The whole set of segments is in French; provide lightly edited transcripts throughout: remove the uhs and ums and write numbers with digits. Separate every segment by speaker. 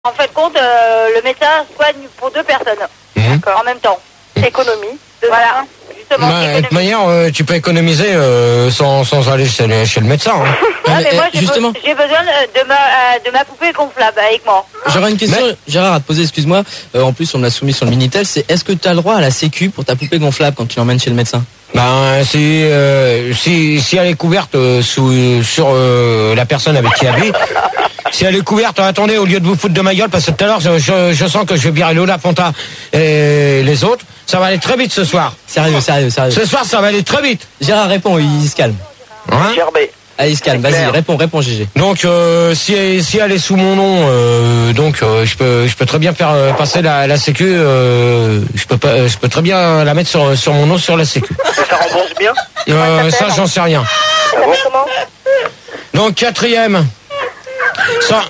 Speaker 1: En fait, compte, le médecin soigne pour 2 personnes en même temps.
Speaker 2: Économie.
Speaker 1: Voilà. Justement,
Speaker 3: de toute manière, tu peux économiser sans aller chez le médecin. Hein.
Speaker 1: Ah, mais moi, j'ai besoin de ma poupée gonflable avec moi.
Speaker 4: J'aurais une question, Gérard, à te poser, excuse-moi. En plus, on l'a soumis sur le Minitel. C'est est-ce que tu as le droit à la sécu pour ta poupée gonflable quand tu l'emmènes chez le médecin?
Speaker 3: Ben, si elle est couverte sur la personne avec qui elle vit, si elle est couverte, attendez, au lieu de vous foutre de ma gueule, parce que tout à l'heure, je sens que je vais virer Lola Fonta et les autres, ça va aller très vite ce soir.
Speaker 4: Sérieux.
Speaker 3: Ce soir, ça va aller très vite.
Speaker 4: Gérard, réponds, il se calme.
Speaker 3: Hein?
Speaker 4: Allez, il se calme, vas-y, réponds, Gégé.
Speaker 3: Donc, si elle est sous mon nom, je peux très bien faire passer la sécu. Je peux très bien la mettre sur mon nom sur la sécu.
Speaker 2: Ça rembourse bien?
Speaker 3: Ça, j'en sais rien.
Speaker 2: Ah bon? Comment?
Speaker 3: Donc, 4e. Ça.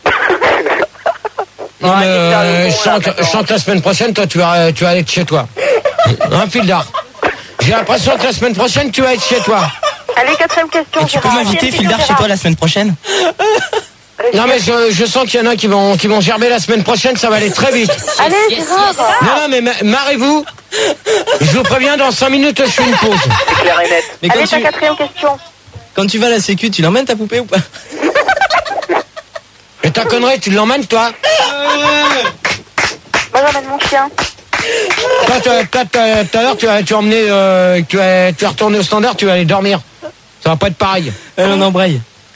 Speaker 3: Non, mais, je sens que la semaine prochaine, toi, tu vas aller chez toi. Un fil d'art. J'ai l'impression que la semaine prochaine, tu vas être chez toi.
Speaker 2: Allez, 4e question.
Speaker 5: Et tu peux m'inviter, Fildar, chez toi la semaine prochaine?
Speaker 3: Non, mais je sens qu'il y en a qui vont gerber la semaine prochaine, ça va aller très vite.
Speaker 2: Allez, Gérard.
Speaker 3: Non, mais marrez-vous. Je vous préviens, dans 5 minutes, je fais une pause.
Speaker 2: C'est clair et net.
Speaker 4: Mais
Speaker 2: allez, ta 4e question.
Speaker 4: Quand tu vas à la sécu, tu l'emmènes ta poupée ou pas?
Speaker 3: Et ta connerie, tu l'emmènes, toi?
Speaker 2: Moi, j'emmène mon chien.
Speaker 3: Toi, tout à l'heure, tu as emmené, tu as retourné au standard, tu vas aller dormir. Ça va pas être pareil.
Speaker 4: On embraye.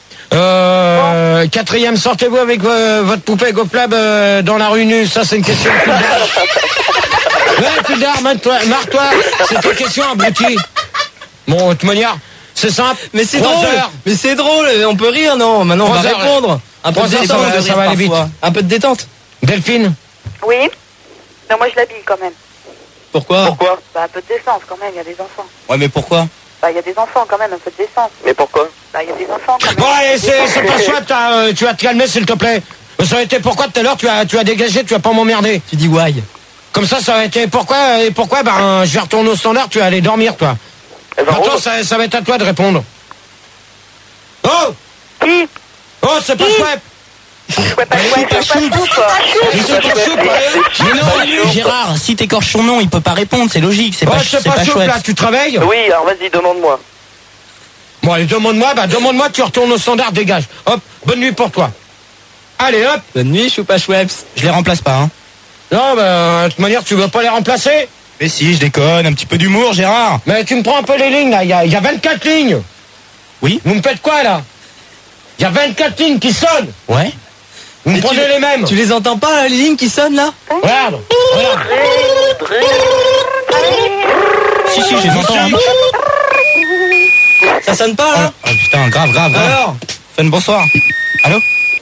Speaker 3: 4e, sortez-vous avec votre poupée gonflable dans la rue nue? Ça, c'est une question. Ouais, Fildar, marre-toi. C'est une question, abruti. Bon, de toute manière, c'est simple.
Speaker 4: Mais c'est drôle. Mais c'est drôle. On peut rire, non? Maintenant, on va répondre. Un peu de détente,
Speaker 3: ça va aller vite.
Speaker 4: Un peu de détente.
Speaker 3: Delphine?
Speaker 2: Oui. Non, moi, je l'habille quand même.
Speaker 4: Pourquoi?
Speaker 2: Bah, un peu de décence quand même, il y a des enfants.
Speaker 5: Ouais, mais pourquoi?
Speaker 2: Bah, il y a des enfants quand même, un peu de décence.
Speaker 6: Mais pourquoi?
Speaker 2: Bah, il y a des enfants quand même.
Speaker 3: Bon, allez, c'est pas chouette, tu vas te calmer, s'il te plaît. Ça aurait été pourquoi tout à l'heure, tu as dégagé, tu vas pas m'emmerder.
Speaker 4: Tu dis why.
Speaker 3: Comme ça aurait été pourquoi, ben, je vais retourner au standard, tu vas aller dormir, toi. Maintenant, ça va être à toi de répondre. Oh!
Speaker 2: Qui?
Speaker 3: Oh, c'est pas chouette!
Speaker 5: Mais non, Gérard, si t'écorches son nom, il peut pas répondre, c'est logique, c'est pas chouette.
Speaker 3: Là, tu travailles?
Speaker 6: Oui, alors vas-y, demande-moi.
Speaker 3: Bon, allez, demande-moi, tu retournes au standard, dégage. Hop, bonne nuit pour toi. Allez, hop!
Speaker 4: Bonne nuit, Choupa Choueps.
Speaker 5: Je les remplace pas, hein.
Speaker 3: Non, de toute manière, tu veux pas les remplacer?
Speaker 5: Mais si, je déconne, un petit peu d'humour, Gérard.
Speaker 3: Mais tu me prends un peu les lignes, là, il y a 24 lignes.
Speaker 5: Oui?
Speaker 3: Vous me faites quoi, là? Il y a 24 lignes qui sonnent.
Speaker 5: Ouais.
Speaker 3: Vous me prenez les mêmes.
Speaker 4: Tu les entends pas, les lignes qui sonnent, là?
Speaker 3: Regarde.
Speaker 5: Si, je les entends, hein.
Speaker 4: Ça sonne pas, là?
Speaker 5: Oh putain, grave.
Speaker 4: Alors?
Speaker 5: Fun, bonsoir. Allô?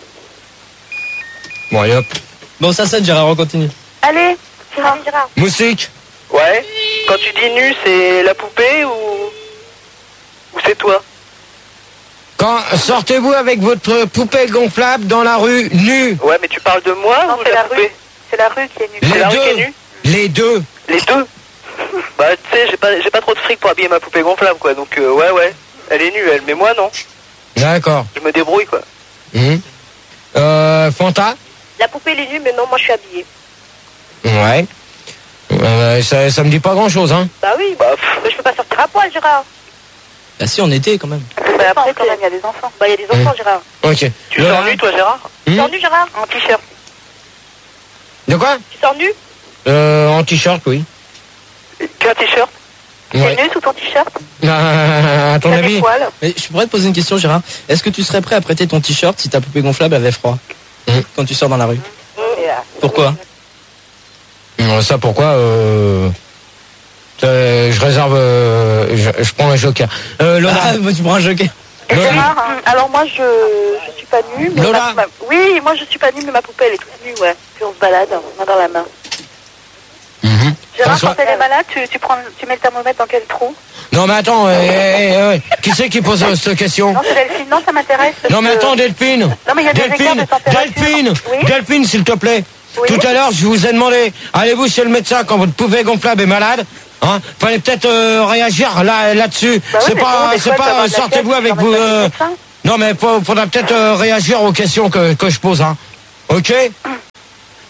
Speaker 3: Bon, allez, hop.
Speaker 4: Bon, ça sonne, Gérard, on continue.
Speaker 2: Allez, Gérard.
Speaker 3: Moussique.
Speaker 6: Ouais. Quand tu dis nu, c'est la poupée ou c'est toi?
Speaker 3: Quand sortez-vous avec votre poupée gonflable dans la rue nue?
Speaker 6: Ouais, mais tu parles de moi
Speaker 2: Non,
Speaker 6: ou
Speaker 2: c'est
Speaker 6: de
Speaker 2: la
Speaker 6: la poupée?
Speaker 2: rue. C'est la rue qui est nue.
Speaker 6: C'est la rue qui est nue?
Speaker 3: Les deux.
Speaker 6: Les deux? Bah, tu sais, j'ai pas trop de fric pour habiller ma poupée gonflable, quoi. Donc, ouais. Elle est nue, elle. Mais moi, non.
Speaker 3: D'accord.
Speaker 6: Je me débrouille, quoi.
Speaker 3: Fanta?
Speaker 2: La poupée, elle est nue, mais non, moi, je suis habillée.
Speaker 3: Ouais. Ça me dit pas grand-chose, hein.
Speaker 2: Bah oui, mais je peux pas sortir à poil, Gérard.
Speaker 4: Ah si, en été, quand même.
Speaker 2: Bah après, quand même, il y a des enfants. Bah, il y a des enfants, Gérard.
Speaker 3: Ok.
Speaker 6: Tu sors nu, toi, Gérard?
Speaker 2: Tu sors nu, Gérard?
Speaker 6: En t-shirt.
Speaker 3: De quoi?
Speaker 2: Tu sors nu?
Speaker 3: En t-shirt, oui.
Speaker 6: Qu'un t-shirt?
Speaker 2: T'es nu sous ton t-shirt?
Speaker 3: À ton
Speaker 2: T'as
Speaker 3: avis?
Speaker 2: des poils?
Speaker 4: Mais je pourrais te poser une question, Gérard. Est-ce que tu serais prêt à prêter ton t-shirt si ta poupée gonflable avait froid? Quand tu sors dans la rue? Pourquoi?
Speaker 3: Ça, pourquoi? Je réserve... je prends un joker. Lola.
Speaker 4: Tu prends un joker.
Speaker 2: Et Gérard, alors moi, je suis pas nue. Mais
Speaker 3: Lola.
Speaker 2: oui, moi, je suis pas nue, mais ma poupée, elle est toute nue, ouais. Puis on se balade, main dans la main. Gérard, quand elle est malade, tu mets le thermomètre dans quel trou?
Speaker 3: Non, mais attends, qui c'est qui pose cette question?
Speaker 2: Non, c'est Delphine. Non, ça m'intéresse.
Speaker 3: Non, mais attends, Delphine.
Speaker 2: Non, mais il y a des écarts de température. Oui.
Speaker 3: Delphine, s'il te plaît.
Speaker 2: Oui.
Speaker 3: Tout à l'heure, je vous ai demandé, allez-vous chez le médecin quand votre poupée gonflable est malade? Hein? Fallait peut-être réagir là-dessus.
Speaker 2: Bah oui,
Speaker 3: c'est pas sortez-vous avec vous. Non, mais faudra peut-être réagir aux questions que je pose. Hein. Ok?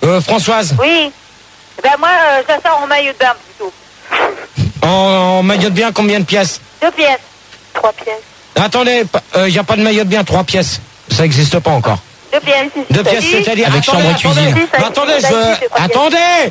Speaker 3: Françoise.
Speaker 1: Oui. Ben moi, ça sort en maillot de bain plutôt.
Speaker 3: En maillot de bain, combien de pièces?
Speaker 1: 2 pièces.
Speaker 2: 3 pièces.
Speaker 3: Attendez, il n'y a pas de maillot de bain 3 pièces. Ça n'existe pas encore.
Speaker 1: 2 pièces.
Speaker 3: 2 pièces, c'est-à-dire
Speaker 5: avec chambre et cuisine.
Speaker 3: Attendez, attendez.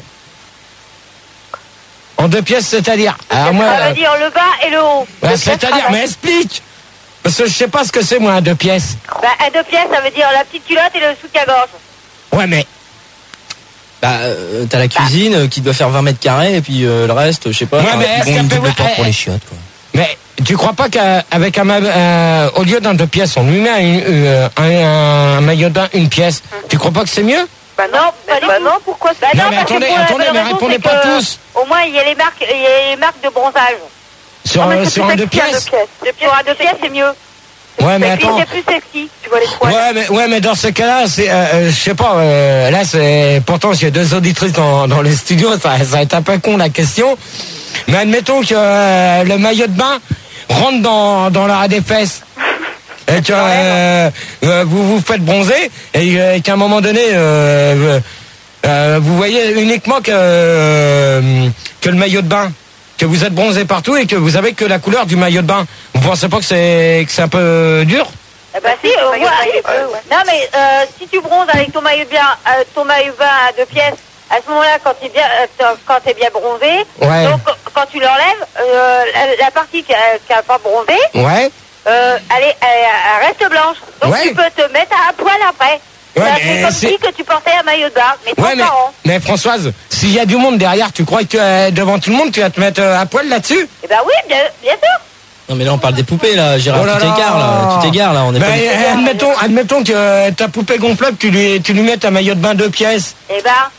Speaker 3: En 2 pièces, c'est-à-dire.
Speaker 1: Ça veut dire le bas et le haut.
Speaker 3: C'est-à-dire, mais explique. Parce que je sais pas ce que c'est, moi, un 2 pièces.
Speaker 1: Ben, un 2 pièces, ça veut dire la petite culotte et le soutien-gorge.
Speaker 3: Ouais, mais.
Speaker 4: T'as la cuisine qui doit faire 20 mètres carrés et puis le reste, je sais pas.
Speaker 3: Ouais, mais est-ce
Speaker 5: Une
Speaker 3: qu'elle
Speaker 5: double
Speaker 3: peut...
Speaker 5: porte pour les chiottes, quoi.
Speaker 3: Mais tu crois pas qu'avec au lieu d'un 2 pièces, on lui met un maillot de bain, une pièce. Tu crois pas que c'est mieux?
Speaker 2: Bah non, non, pourquoi c'est...
Speaker 3: Non, mais attendez, mais répondez pas tous.
Speaker 1: Au moins, il y a les marques de bronzage.
Speaker 3: Sur un 2 pièces.
Speaker 1: Sur un 2 pièces, c'est mieux.
Speaker 3: Ouais, mais attends.
Speaker 1: C'est plus sexy. Tu vois les poils.
Speaker 3: Ouais, mais dans ce cas-là, c'est, je sais pas. Là, c'est pourtant j'ai 2 auditrices dans les studios. Ça va être un peu con la question. Mais admettons que le maillot de bain rentre dans l'arrêt des fesses. Et que vous vous faites bronzer et qu'à un moment donné, vous voyez uniquement que le maillot de bain. Que vous êtes bronzé partout et que vous avez que la couleur du maillot de bain. Vous pensez pas que c'est un peu dur?
Speaker 1: Bah si, non mais si tu bronzes avec ton maillot de bain à 2 pièces, à ce moment-là, quand t'es bien bronzé,
Speaker 3: ouais.
Speaker 1: Donc quand tu l'enlèves, la partie qui a pas bronzé,
Speaker 3: ouais.
Speaker 1: elle reste blanche. Donc
Speaker 3: ouais.
Speaker 1: tu peux te mettre à poil après.
Speaker 3: Ouais,
Speaker 1: c'est comme si que tu portais un maillot de bain, mais transparent.
Speaker 3: Mais Françoise, s'il y a du monde derrière, tu crois que devant tout le monde, tu vas te mettre à poil là-dessus?
Speaker 1: Eh ben oui, bien sûr.
Speaker 4: Non mais là on parle des poupées là, Gérard, tu t'égares là, on est pas...
Speaker 3: Admettons que ta poupée gonflable, tu lui mets un maillot de bain 2 pièces.
Speaker 1: Eh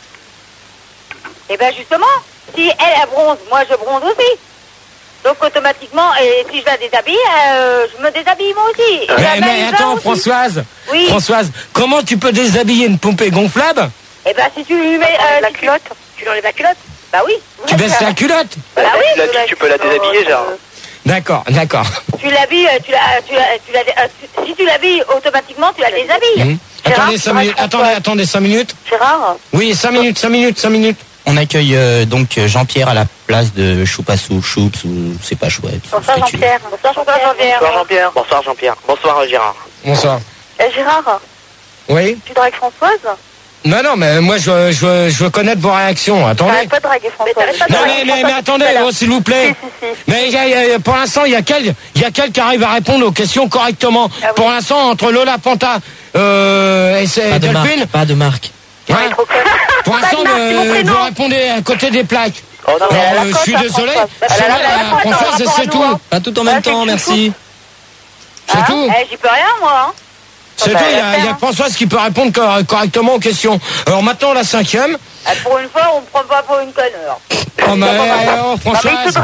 Speaker 1: ben justement, si elle bronze, moi je bronze aussi. Donc automatiquement, et si je la déshabille, je me déshabille moi aussi.
Speaker 3: Mais attends, Françoise.
Speaker 1: Oui.
Speaker 3: Françoise, comment tu peux déshabiller une poupée gonflable?
Speaker 1: Eh ben si tu lui mets la culotte, tu l'enlèves la culotte. Bah oui.
Speaker 3: Tu baisses la culotte?
Speaker 1: Bah oui.
Speaker 6: Tu peux la déshabiller, genre.
Speaker 3: D'accord.
Speaker 1: Tu l'habilles, si tu l'habilles automatiquement, tu la déshabilles.
Speaker 3: Attendez 5 minutes. Attendez 5 minutes.
Speaker 2: Gérard.
Speaker 3: Oui, 5 minutes.
Speaker 5: On accueille donc Jean-Pierre à la place de Choupassou, Choups, ou c'est pas chouette.
Speaker 2: Bonsoir Jean-Pierre.
Speaker 6: Bonsoir Jean-Pierre. Bonsoir Jean-Pierre. Bonsoir Gérard.
Speaker 3: Bonsoir.
Speaker 2: Gérard.
Speaker 3: Oui.
Speaker 2: Tu dragues Françoise?
Speaker 3: Non, mais moi je veux connaître vos réactions. Attendez.
Speaker 2: T'arrêtes pas de draguer Françoise.
Speaker 3: Non, mais attendez, s'il vous plaît.
Speaker 2: Si.
Speaker 3: Mais pour l'instant, il y a quel qui arrive à répondre aux questions correctement.
Speaker 2: Ah oui.
Speaker 3: Pour l'instant, entre Lola Panta et Delphine.
Speaker 4: Pas de marque.
Speaker 3: Hein, pour l'instant, vous répondez à côté des plaques.
Speaker 6: Oh non,
Speaker 3: je suis désolé. Françoise, c'est tout.
Speaker 4: Pas tout en même temps, merci.
Speaker 3: C'est tout.
Speaker 1: J'y peux rien moi.
Speaker 3: C'est tout, il y a Françoise qui peut répondre correctement aux questions. Alors maintenant, la 5e.
Speaker 1: Pour une fois, on me prend pas pour une conne.
Speaker 3: Oh, mais Françoise.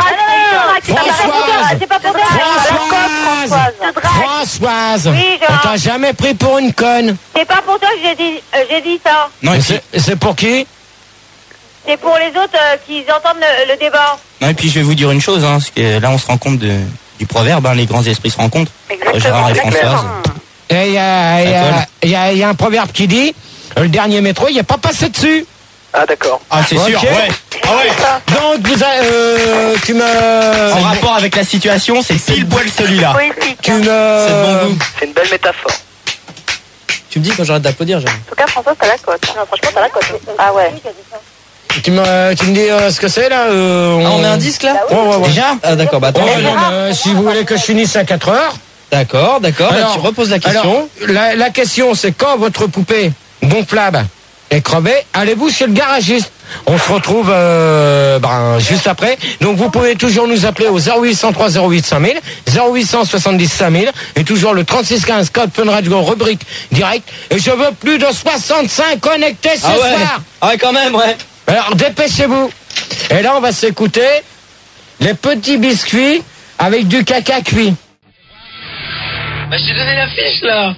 Speaker 3: Françoise.
Speaker 1: Oui,
Speaker 3: on t'a jamais pris pour une conne.
Speaker 1: C'est pas pour toi que j'ai dit ça.
Speaker 5: Non, et
Speaker 3: c'est pour qui?
Speaker 1: C'est pour les autres qui entendent le débat.
Speaker 5: Non, et puis je vais vous dire une chose, parce que là on se rend compte du proverbe, les grands esprits se rencontrent. Gérard et Françoise.
Speaker 3: Et il y a un proverbe qui dit, le dernier métro, il n'est pas passé dessus.
Speaker 6: Ah d'accord.
Speaker 5: Ah c'est sûr, ouais. Ah ouais.
Speaker 3: Donc tu me...
Speaker 5: En rapport avec la situation, c'est pile poil celui-là.
Speaker 2: Oui,
Speaker 3: tu me...
Speaker 4: C'est de bon goût.
Speaker 6: C'est une belle métaphore.
Speaker 4: Tu me dis quand j'arrête d'applaudir, Gérard.
Speaker 2: En tout cas, Françoise, t'as la cote. Non, franchement, t'as la cote. Ah ouais.
Speaker 3: Tu me dis ce que c'est là
Speaker 4: on met un disque là?
Speaker 3: Ouais.
Speaker 4: Déjà? Ah d'accord, bah attends.
Speaker 3: Si vous voulez que je finisse à 4 heures.
Speaker 4: D'accord, alors, tu reposes la question.
Speaker 3: Alors, la question c'est quand votre poupée gonflable est crevée, allez-vous chez le garagiste? On se retrouve juste après. Donc vous pouvez toujours nous appeler au 0803 08 5000, 0870 5000 et toujours le 3615 code Fun Radio rubrique direct. Et je veux plus de 65 connectés ce soir.
Speaker 4: Ah ouais, quand même, ouais.
Speaker 3: Alors dépêchez-vous. Et là on va s'écouter les petits biscuits avec du caca cuit.
Speaker 4: Bah j'ai donné la fiche là.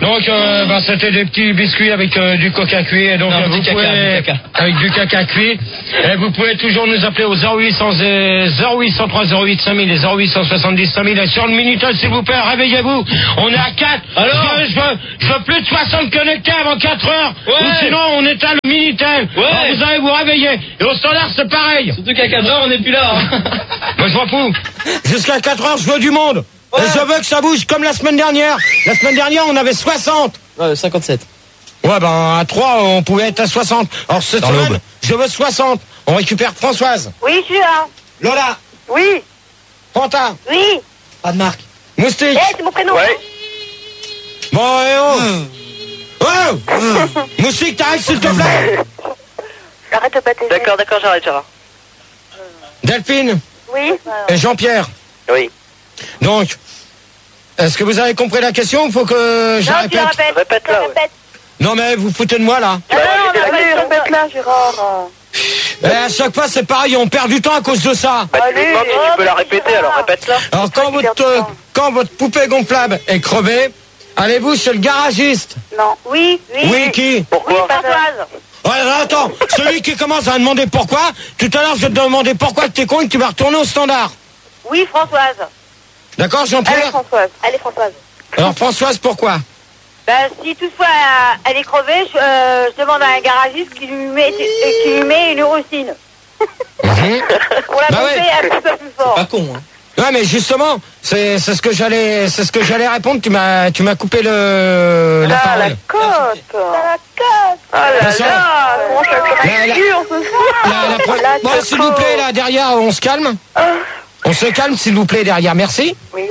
Speaker 3: Donc, c'était des petits biscuits avec du coca cuit. Et donc,
Speaker 4: Non,
Speaker 3: vous
Speaker 4: du caca,
Speaker 3: pouvez,
Speaker 4: du caca.
Speaker 3: avec du caca cuit. Et vous pouvez toujours nous appeler au 0803 08 5000 et 0870 5000. Et sur le Minitel, s'il vous plaît, réveillez-vous. On est à 4.
Speaker 4: Alors
Speaker 3: je veux plus de 60 connectés avant 4 heures.
Speaker 4: Ouais.
Speaker 3: Ou sinon, on éteint le Minitel.
Speaker 4: Ouais.
Speaker 3: Alors, vous allez vous réveiller. Et au standard, c'est pareil.
Speaker 4: Surtout qu'à 4 heures, on n'est plus là. Hein.
Speaker 3: Moi, je m'en fous. Jusqu'à 4 heures, je veux du monde.
Speaker 4: Ouais.
Speaker 3: Et je veux que ça bouge comme la semaine dernière. La semaine dernière, on avait 60.
Speaker 4: Ouais, 57.
Speaker 3: Ouais, à 3, on pouvait être à 60. Alors, cette
Speaker 5: Dans
Speaker 3: semaine,
Speaker 5: l'aube.
Speaker 3: je veux 60. On récupère Françoise,
Speaker 1: Oui, je suis là.
Speaker 3: Lola,
Speaker 1: Oui,
Speaker 3: Fanta,
Speaker 1: oui.
Speaker 4: Pas de marque.
Speaker 3: Moustique.
Speaker 1: C'est mon prénom.
Speaker 6: Ouais.
Speaker 3: Bon, et oh. Moustique, t'arrêtes, s'il te plaît.
Speaker 2: Arrête de battre les
Speaker 6: D'accord, j'arrête, Gérard.
Speaker 3: Delphine
Speaker 1: Oui.
Speaker 3: et Jean-Pierre.
Speaker 6: Oui.
Speaker 3: Donc, est-ce que vous avez compris la question? Faut que je la
Speaker 1: Non, tu la
Speaker 3: répète.
Speaker 1: répètes.
Speaker 6: Répète là, ouais.
Speaker 1: Répète.
Speaker 3: Non, mais vous foutez de moi, là.
Speaker 6: Tu vas répéter la
Speaker 2: Allez,
Speaker 6: question.
Speaker 2: répète-la, Gérard.
Speaker 3: Et à chaque fois, c'est pareil, on perd du temps à cause de ça.
Speaker 6: Bah, tu lui demandes si tu peux la répéter, alors répète-la.
Speaker 3: Alors, quand votre poupée gonflable est crevée, allez-vous chez le garagiste?
Speaker 2: Non.
Speaker 1: Oui, oui.
Speaker 3: Oui, qui?
Speaker 6: Pourquoi?
Speaker 1: Françoise.
Speaker 3: Ouais, attends, celui qui commence à demander pourquoi, tout à l'heure je vais te demander pourquoi que t'es con et que tu vas retourner au standard.
Speaker 1: Oui, Françoise.
Speaker 3: D'accord,
Speaker 2: Allez,
Speaker 3: Jean-Pierre?
Speaker 2: Françoise.
Speaker 1: Allez, Françoise.
Speaker 3: Alors, Françoise, pourquoi?
Speaker 1: Si toutefois elle est crevée, je demande à un garagiste qui lui met une rustine. Pour la
Speaker 3: Bah
Speaker 1: monter
Speaker 3: ouais.
Speaker 1: un petit peu plus fort.
Speaker 4: Pas con, hein.
Speaker 3: Ouais, mais justement, c'est ce que j'allais répondre. Tu m'as coupé la
Speaker 2: La
Speaker 3: parole.
Speaker 2: cote.
Speaker 1: La cote.
Speaker 2: Ah là
Speaker 3: Attention.
Speaker 2: là, comment ça fait
Speaker 3: La-
Speaker 2: dur ce soir. La
Speaker 3: Bon, s'il vous plaît, là derrière, on se calme. On se calme, s'il vous plaît, derrière. Merci.
Speaker 2: Oui.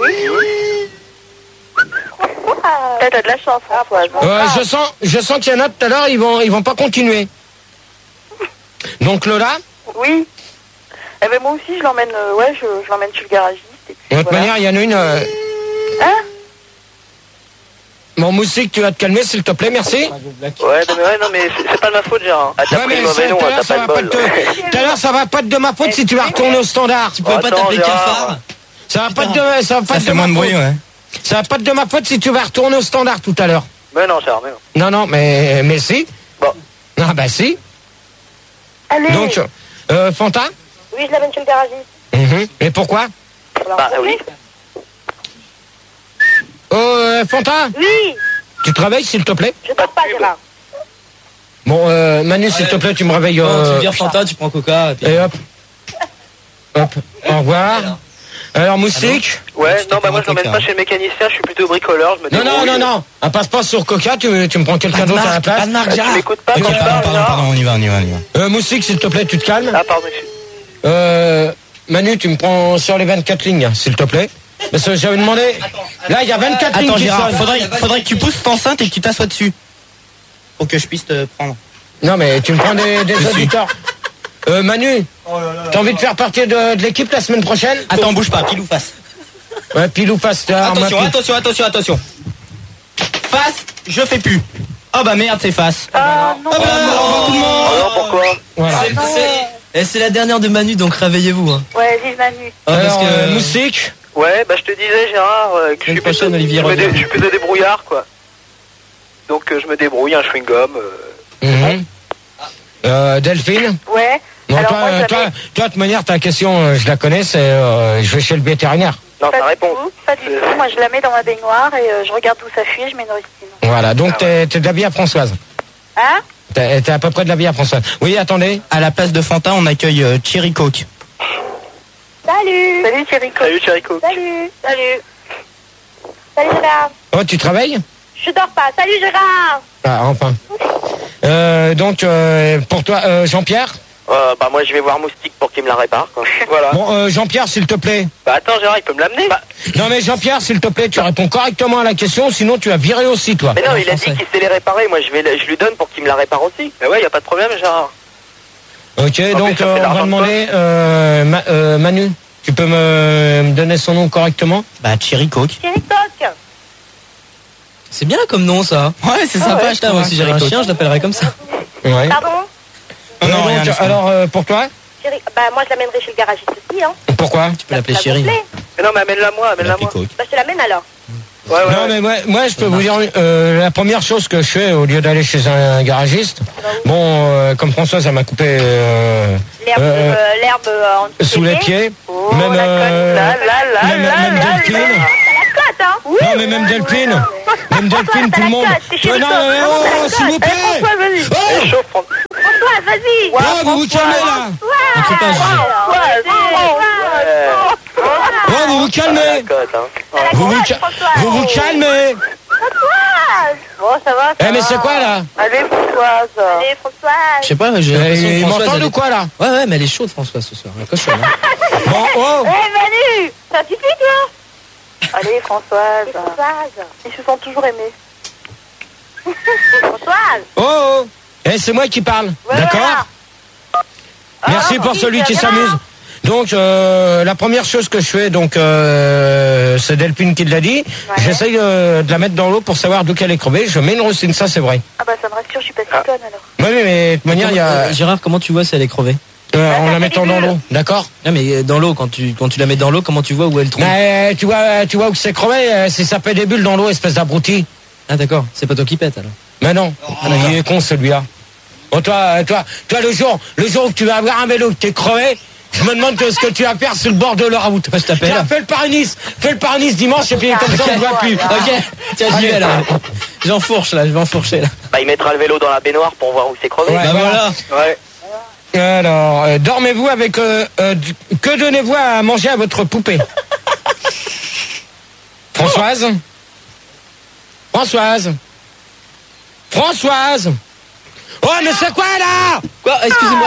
Speaker 2: T'as de la chance, Françoise.
Speaker 3: Je sens qu'il y en a tout à l'heure, ils vont pas continuer. Donc Lola,
Speaker 2: Oui. Eh ben moi aussi, je l'emmène, je l'emmène chez le garagiste. Et puis,
Speaker 3: de toute manière, il y en a une.
Speaker 2: Hein?
Speaker 3: Bon, Moussik, tu vas te calmer, s'il te plaît, merci.
Speaker 6: Ouais, non, mais c'est pas de ma faute, Gérard. Ah, t'as
Speaker 3: Ouais,
Speaker 6: pris
Speaker 3: mais
Speaker 6: le mauvais nom,
Speaker 3: tout à
Speaker 6: t'as
Speaker 3: l'heure, ça
Speaker 6: pas
Speaker 3: va
Speaker 6: de
Speaker 3: pas
Speaker 6: bol.
Speaker 3: tout à l'heure, ça va pas être de ma faute si tu vas retourner au standard.
Speaker 4: Tu pouvais pas
Speaker 6: Attends,
Speaker 4: t'appeler
Speaker 6: Gérard.
Speaker 4: Cafard?
Speaker 3: Ça va pas être
Speaker 5: Ça fait
Speaker 3: de
Speaker 5: moins
Speaker 3: ma
Speaker 5: de bruit,
Speaker 3: faute.
Speaker 5: ouais.
Speaker 3: Ça va pas être de ma faute si tu vas retourner au standard tout à l'heure.
Speaker 6: Mais non, Gérard, mais non.
Speaker 3: Non, mais si.
Speaker 6: Bon.
Speaker 3: Ah bah si.
Speaker 2: Allez.
Speaker 3: Donc, Fanta.
Speaker 1: Oui, je l'amène chez le garagiste.
Speaker 3: Et pourquoi?
Speaker 6: Bah oui.
Speaker 3: Fanta,
Speaker 1: Oui,
Speaker 3: tu te réveilles, s'il te plaît?
Speaker 1: je dors pas, Gérard.
Speaker 3: Bon, Manu, s'il te plaît, tu me réveilles.
Speaker 4: Tu vires Fanta, tu prends Coca. Et puis...
Speaker 3: Et hop. Hop. Au revoir. Alors, Moustique.
Speaker 6: Ouais, non, bah moi je
Speaker 5: Coca.
Speaker 6: l'emmène pas chez le mécanicien, je suis plutôt bricoleur, je me débrouille.
Speaker 3: Non. Un passe-passe sur Coca, tu me prends quelqu'un d'autre à la place.
Speaker 6: Tu m'écoutes pas quand je parle,
Speaker 5: Pardon,
Speaker 6: Gérard?
Speaker 5: on y va.
Speaker 3: Moustique, s'il te plaît, tu te calmes.
Speaker 6: Ah, pardon, monsieur.
Speaker 3: Manu, tu me prends sur les 24 lignes, s'il te plaît. Parce que j'avais demandé. Là, il y a 24 lignes
Speaker 5: Attends,
Speaker 3: qui
Speaker 5: Gérard,
Speaker 3: sonnent.
Speaker 5: faudrait que tu pousses ton enceinte et que tu t'assoies dessus. Pour que je puisse te prendre.
Speaker 3: Non, mais tu me prends des auditeurs. Manu, t'as envie de faire partie de l'équipe la semaine prochaine?
Speaker 5: Attends, bouge pas, pile ou face.
Speaker 3: Ouais, pile ou face.
Speaker 5: Attention. Face, je fais plus. Oh bah merde, c'est face.
Speaker 2: Ah non.
Speaker 5: Oh bah, au revoir tout le monde.
Speaker 6: Alors pourquoi?
Speaker 3: Voilà.
Speaker 4: C'est la dernière de Manu, donc réveillez-vous. Hein.
Speaker 2: Ouais, vive Manu.
Speaker 3: Alors, Moustique.
Speaker 6: Ouais, bah je te disais, Gérard, que je suis plutôt,
Speaker 4: prochaine, Olivier
Speaker 6: je
Speaker 4: revient.
Speaker 6: suis plutôt débrouillard, quoi. Donc je me débrouille, un chewing-gum.
Speaker 3: Delphine.
Speaker 2: Ouais.
Speaker 3: Non,
Speaker 2: Alors, moi,
Speaker 3: toi, de toute manière, ta question, je la connais, c'est je vais chez le vétérinaire.
Speaker 6: Non,
Speaker 2: Pas
Speaker 6: ta
Speaker 2: du
Speaker 6: réponse.
Speaker 2: tout, pas du tout. Moi, je la mets dans ma baignoire et je regarde où ça fuit et je mets une rustine.
Speaker 3: Voilà, donc t'es de la vie à Françoise.
Speaker 2: Hein?
Speaker 3: T'es à peu près de la vie à Françoise. Oui, attendez.
Speaker 5: À la place de Fanta, on accueille Cherry Coke.
Speaker 1: Salut.
Speaker 2: Salut, Thierry.
Speaker 6: Salut, Cherry Coke.
Speaker 1: Salut. Salut, Gérard.
Speaker 3: Oh, tu travailles?
Speaker 1: Je dors pas. Salut, Gérard.
Speaker 3: Ah, enfin. Donc, pour toi, Jean-Pierre?
Speaker 6: Bah moi je vais voir Moustique pour qu'il me la répare, quoi. Voilà.
Speaker 3: Bon, Jean-Pierre, s'il te plaît.
Speaker 6: Bah attends, Gérard, il peut me l'amener?
Speaker 3: Non, mais Jean-Pierre, s'il te plaît, tu réponds correctement à la question, sinon tu vas virer aussi, toi.
Speaker 6: Mais non, il a dit
Speaker 4: français.
Speaker 6: qu'il sait les réparer, moi je lui donne pour qu'il me la répare aussi. Mais ouais, y a pas de problème, Gérard.
Speaker 3: Ok,
Speaker 6: En
Speaker 3: donc
Speaker 6: plus, ça fait
Speaker 3: on va
Speaker 6: l'argent de
Speaker 3: demander, Manu, tu peux me donner son nom correctement?
Speaker 5: Bah Cherry Coke.
Speaker 1: Thierry Coq.
Speaker 4: C'est bien comme nom, ça.
Speaker 5: Ouais, c'est sympa,
Speaker 4: Ouais, putain, moi, si j'avais un chien, je l'appellerais comme ça.
Speaker 3: Ouais.
Speaker 1: Pardon?
Speaker 5: Non,
Speaker 3: Donc,
Speaker 5: rien, laisse-moi.
Speaker 3: alors, pour toi?
Speaker 1: Thierry... Bah, moi, je l'amènerai chez le garagiste aussi, hein.
Speaker 3: Pourquoi?
Speaker 4: Tu peux l'appeler
Speaker 1: Ça
Speaker 4: Chérie.
Speaker 1: vous plaît?
Speaker 6: Mais non, mais amène-la moi, amène-la moi.
Speaker 5: Coke.
Speaker 1: Bah, je te l'amène alors.
Speaker 3: Non, mais moi, je peux vous dire, la première chose que je fais, au lieu d'aller chez un garagiste, bon, comme Françoise, elle m'a coupé
Speaker 1: l'herbe
Speaker 3: sous les pieds.
Speaker 2: Oh,
Speaker 3: Même, même Delphine.
Speaker 1: Oui,
Speaker 3: non, mais même Delphine. Même Delphine, tout le monde. Non, s'il vous plaît.
Speaker 1: François, vas-y.
Speaker 3: Oh, vous vous calmez, là. Oh, vous vous calmez. Vous vous calmez.
Speaker 1: Bon, ça va.
Speaker 3: Eh, mais c'est quoi, là?
Speaker 2: Allez, Françoise.
Speaker 1: Allez, Françoise.
Speaker 4: Je sais pas, j'ai l'impression que
Speaker 3: Ils
Speaker 4: Françoise,
Speaker 3: m'entendent
Speaker 4: elle
Speaker 3: ou quoi, là?
Speaker 4: Ouais, mais elle est chaude, Françoise, ce soir. Elle cochonne, hein.
Speaker 3: Bon, oh.
Speaker 1: Eh, Manu, ça suffit, toi?
Speaker 2: Allez, Françoise.
Speaker 1: Françoise.
Speaker 2: Ils se sont toujours aimés.
Speaker 1: Françoise.
Speaker 3: Oh. Eh, c'est moi qui parle.
Speaker 1: Ouais,
Speaker 3: D'accord?
Speaker 1: voilà.
Speaker 3: Merci pour celui qui s'amuse. Donc, la première chose que je fais, donc, c'est Delphine qui l'a dit.
Speaker 1: Ouais.
Speaker 3: J'essaye de la mettre dans l'eau pour savoir d'où qu'elle est crevée. Je mets une rustine, ça c'est vrai.
Speaker 2: Ah bah ça me rassure, je suis pas si conne alors.
Speaker 3: Oui, mais de toute manière, il y a,
Speaker 4: Gérard, comment tu vois si elle est crevée?
Speaker 3: en la mettant dans l'eau, d'accord?
Speaker 4: Non, mais dans l'eau, quand tu la mets dans l'eau, comment tu vois où elle trompe?
Speaker 3: Mais tu vois où c'est crevé, si ça fait des bulles dans l'eau, espèce d'abruti.
Speaker 4: Ah, d'accord. C'est pas toi qui pète, alors.
Speaker 3: Mais non, il est con celui-là. Bon, toi, le jour où tu vas avoir un vélo que t'es crevé, je me demande ce que tu vas faire sur le bord de la route.
Speaker 4: Je t'appelle.
Speaker 3: Tiens, fais le Paris-Nice dimanche et puis comme ça on ne voit plus.
Speaker 4: Ok, tiens, j'y vais, là. J'enfourche, là, je vais enfourcher, là.
Speaker 6: Bah, il mettra le vélo dans la baignoire pour voir où c'est crevé.
Speaker 3: Ouais.
Speaker 4: Bah voilà.
Speaker 6: Ouais.
Speaker 3: Alors, dormez-vous avec... que donnez-vous à manger à votre poupée? Françoise? Oh, mais c'est quoi, là?
Speaker 4: Quoi? Excusez-moi.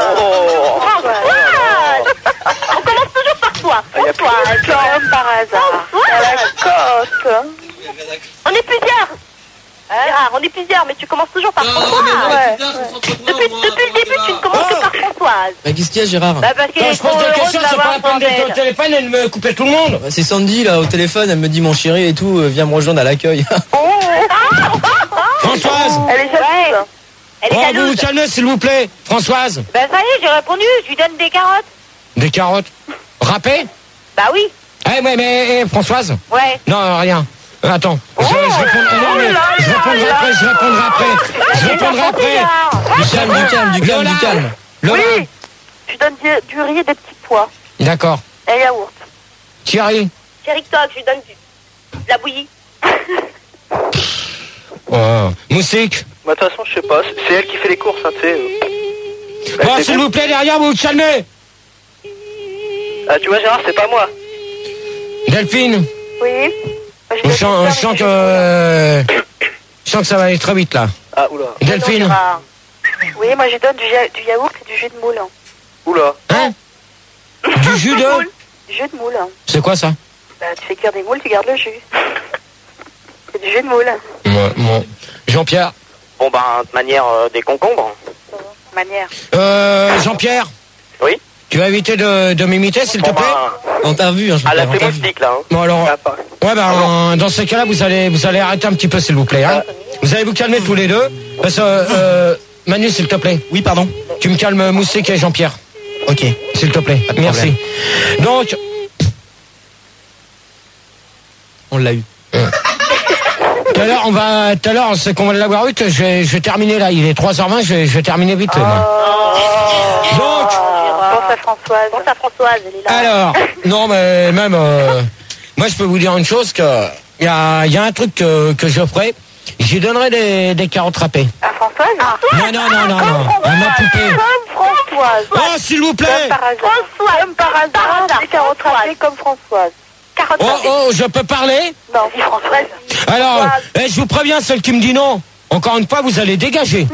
Speaker 1: On commence toujours par toi. Françoise.
Speaker 2: Comme par hasard. À la côte.
Speaker 1: On est plusieurs. Gérard, on est plusieurs, mais tu commences toujours par Françoise. Depuis le début, tu ne commences que par Françoise.
Speaker 4: Bah, qu'est-ce qu'il y a, Gérard?
Speaker 1: Bah, parce qu'il
Speaker 3: Quand
Speaker 1: est
Speaker 3: je
Speaker 1: trop
Speaker 3: pose des
Speaker 1: heureux
Speaker 3: questions,
Speaker 1: de
Speaker 3: c'est pas
Speaker 1: m'avoir
Speaker 3: la peine
Speaker 1: sans
Speaker 3: d'être au
Speaker 1: elle.
Speaker 3: téléphone et de me couper tout le monde.
Speaker 4: Bah, c'est Sandy, là, au téléphone, elle me dit mon chéri et tout, viens me rejoindre à l'accueil.
Speaker 3: Françoise!
Speaker 2: Elle est jalouse.
Speaker 1: Elle est
Speaker 3: Oh, vous
Speaker 1: jalouse.
Speaker 3: vous calmez, s'il vous plaît. Françoise,
Speaker 1: Bah, ça y est, j'ai répondu. Je lui donne des carottes.
Speaker 3: des carottes. Râpées?
Speaker 1: Bah oui.
Speaker 3: Eh, ouais, mais Françoise?
Speaker 1: Ouais.
Speaker 3: Non, rien. Attends, je répondrai après.
Speaker 4: Du calme.
Speaker 3: Lola.
Speaker 2: Oui. Je donne du riz et des petits pois.
Speaker 3: D'accord.
Speaker 2: Et yaourt.
Speaker 3: Thierry.
Speaker 1: Thierry Toc, je lui donne de la bouillie.
Speaker 3: Oh. Moussik.
Speaker 6: Bah, de toute façon, je sais pas. C'est elle qui fait les courses, hein, tu sais.
Speaker 3: Oh, s'il vous plaît, derrière, vous vous calmez.
Speaker 6: Ah, tu vois, Gérard, c'est pas moi.
Speaker 3: Delphine.
Speaker 2: Oui.
Speaker 3: Je sens que ça va aller très vite, là.
Speaker 6: Ah, oula.
Speaker 3: Delphine.
Speaker 2: Oui, moi je donne du yaourt et du jus de moule.
Speaker 6: Oula.
Speaker 3: Hein? Du jus de...
Speaker 2: Du jus de moule.
Speaker 3: C'est quoi, ça?
Speaker 2: Bah, tu fais cuire des moules, tu gardes le jus. C'est du jus de moule.
Speaker 3: Bon. Jean-Pierre.
Speaker 6: Bon, bah, de manière des concombres.
Speaker 2: Manière.
Speaker 3: Jean-Pierre.
Speaker 6: Oui.
Speaker 3: Tu vas éviter de m'imiter, s'il te
Speaker 6: Bon,
Speaker 3: plaît?
Speaker 6: bah,
Speaker 4: On t'a vu, hein, je
Speaker 6: à la
Speaker 4: on t'a vu.
Speaker 6: thématique, là. Hein.
Speaker 3: Bon, alors...
Speaker 6: Ah, pas.
Speaker 3: Ouais, bah, dans ces cas-là, vous allez arrêter un petit peu, s'il vous plaît, hein. Vous allez vous calmer tous les deux. Parce que, Manu, s'il te plaît.
Speaker 4: Oui, pardon.
Speaker 3: Tu me calmes Moussik et Jean-Pierre.
Speaker 4: Ok.
Speaker 3: S'il te plaît.
Speaker 4: Pas de
Speaker 3: Merci. Donc,
Speaker 4: On l'a eu.
Speaker 3: tout à l'heure, c'est qu'on va l'avoir eu que je vais terminer là. Il est 3h20, je vais terminer vite. moi. Donc,
Speaker 2: Pense à Françoise.
Speaker 1: Pense à Françoise, elle est là.
Speaker 3: alors, non, mais même, moi, je peux vous dire une chose que, il y a un truc que je ferai. J'y donnerai des carottes râpées.
Speaker 2: À Françoise.
Speaker 3: Non. À ma poupée.
Speaker 2: Comme Françoise.
Speaker 3: Oh, s'il vous plaît.
Speaker 2: Comme par hasard. Comme par hasard. Des carottes râpées comme Françoise. Carottes râpées.
Speaker 3: Oh, je peux parler?
Speaker 2: Non, dis Françoise.
Speaker 3: Alors, je vous préviens, celle qui me dit non, encore une fois, vous allez dégager.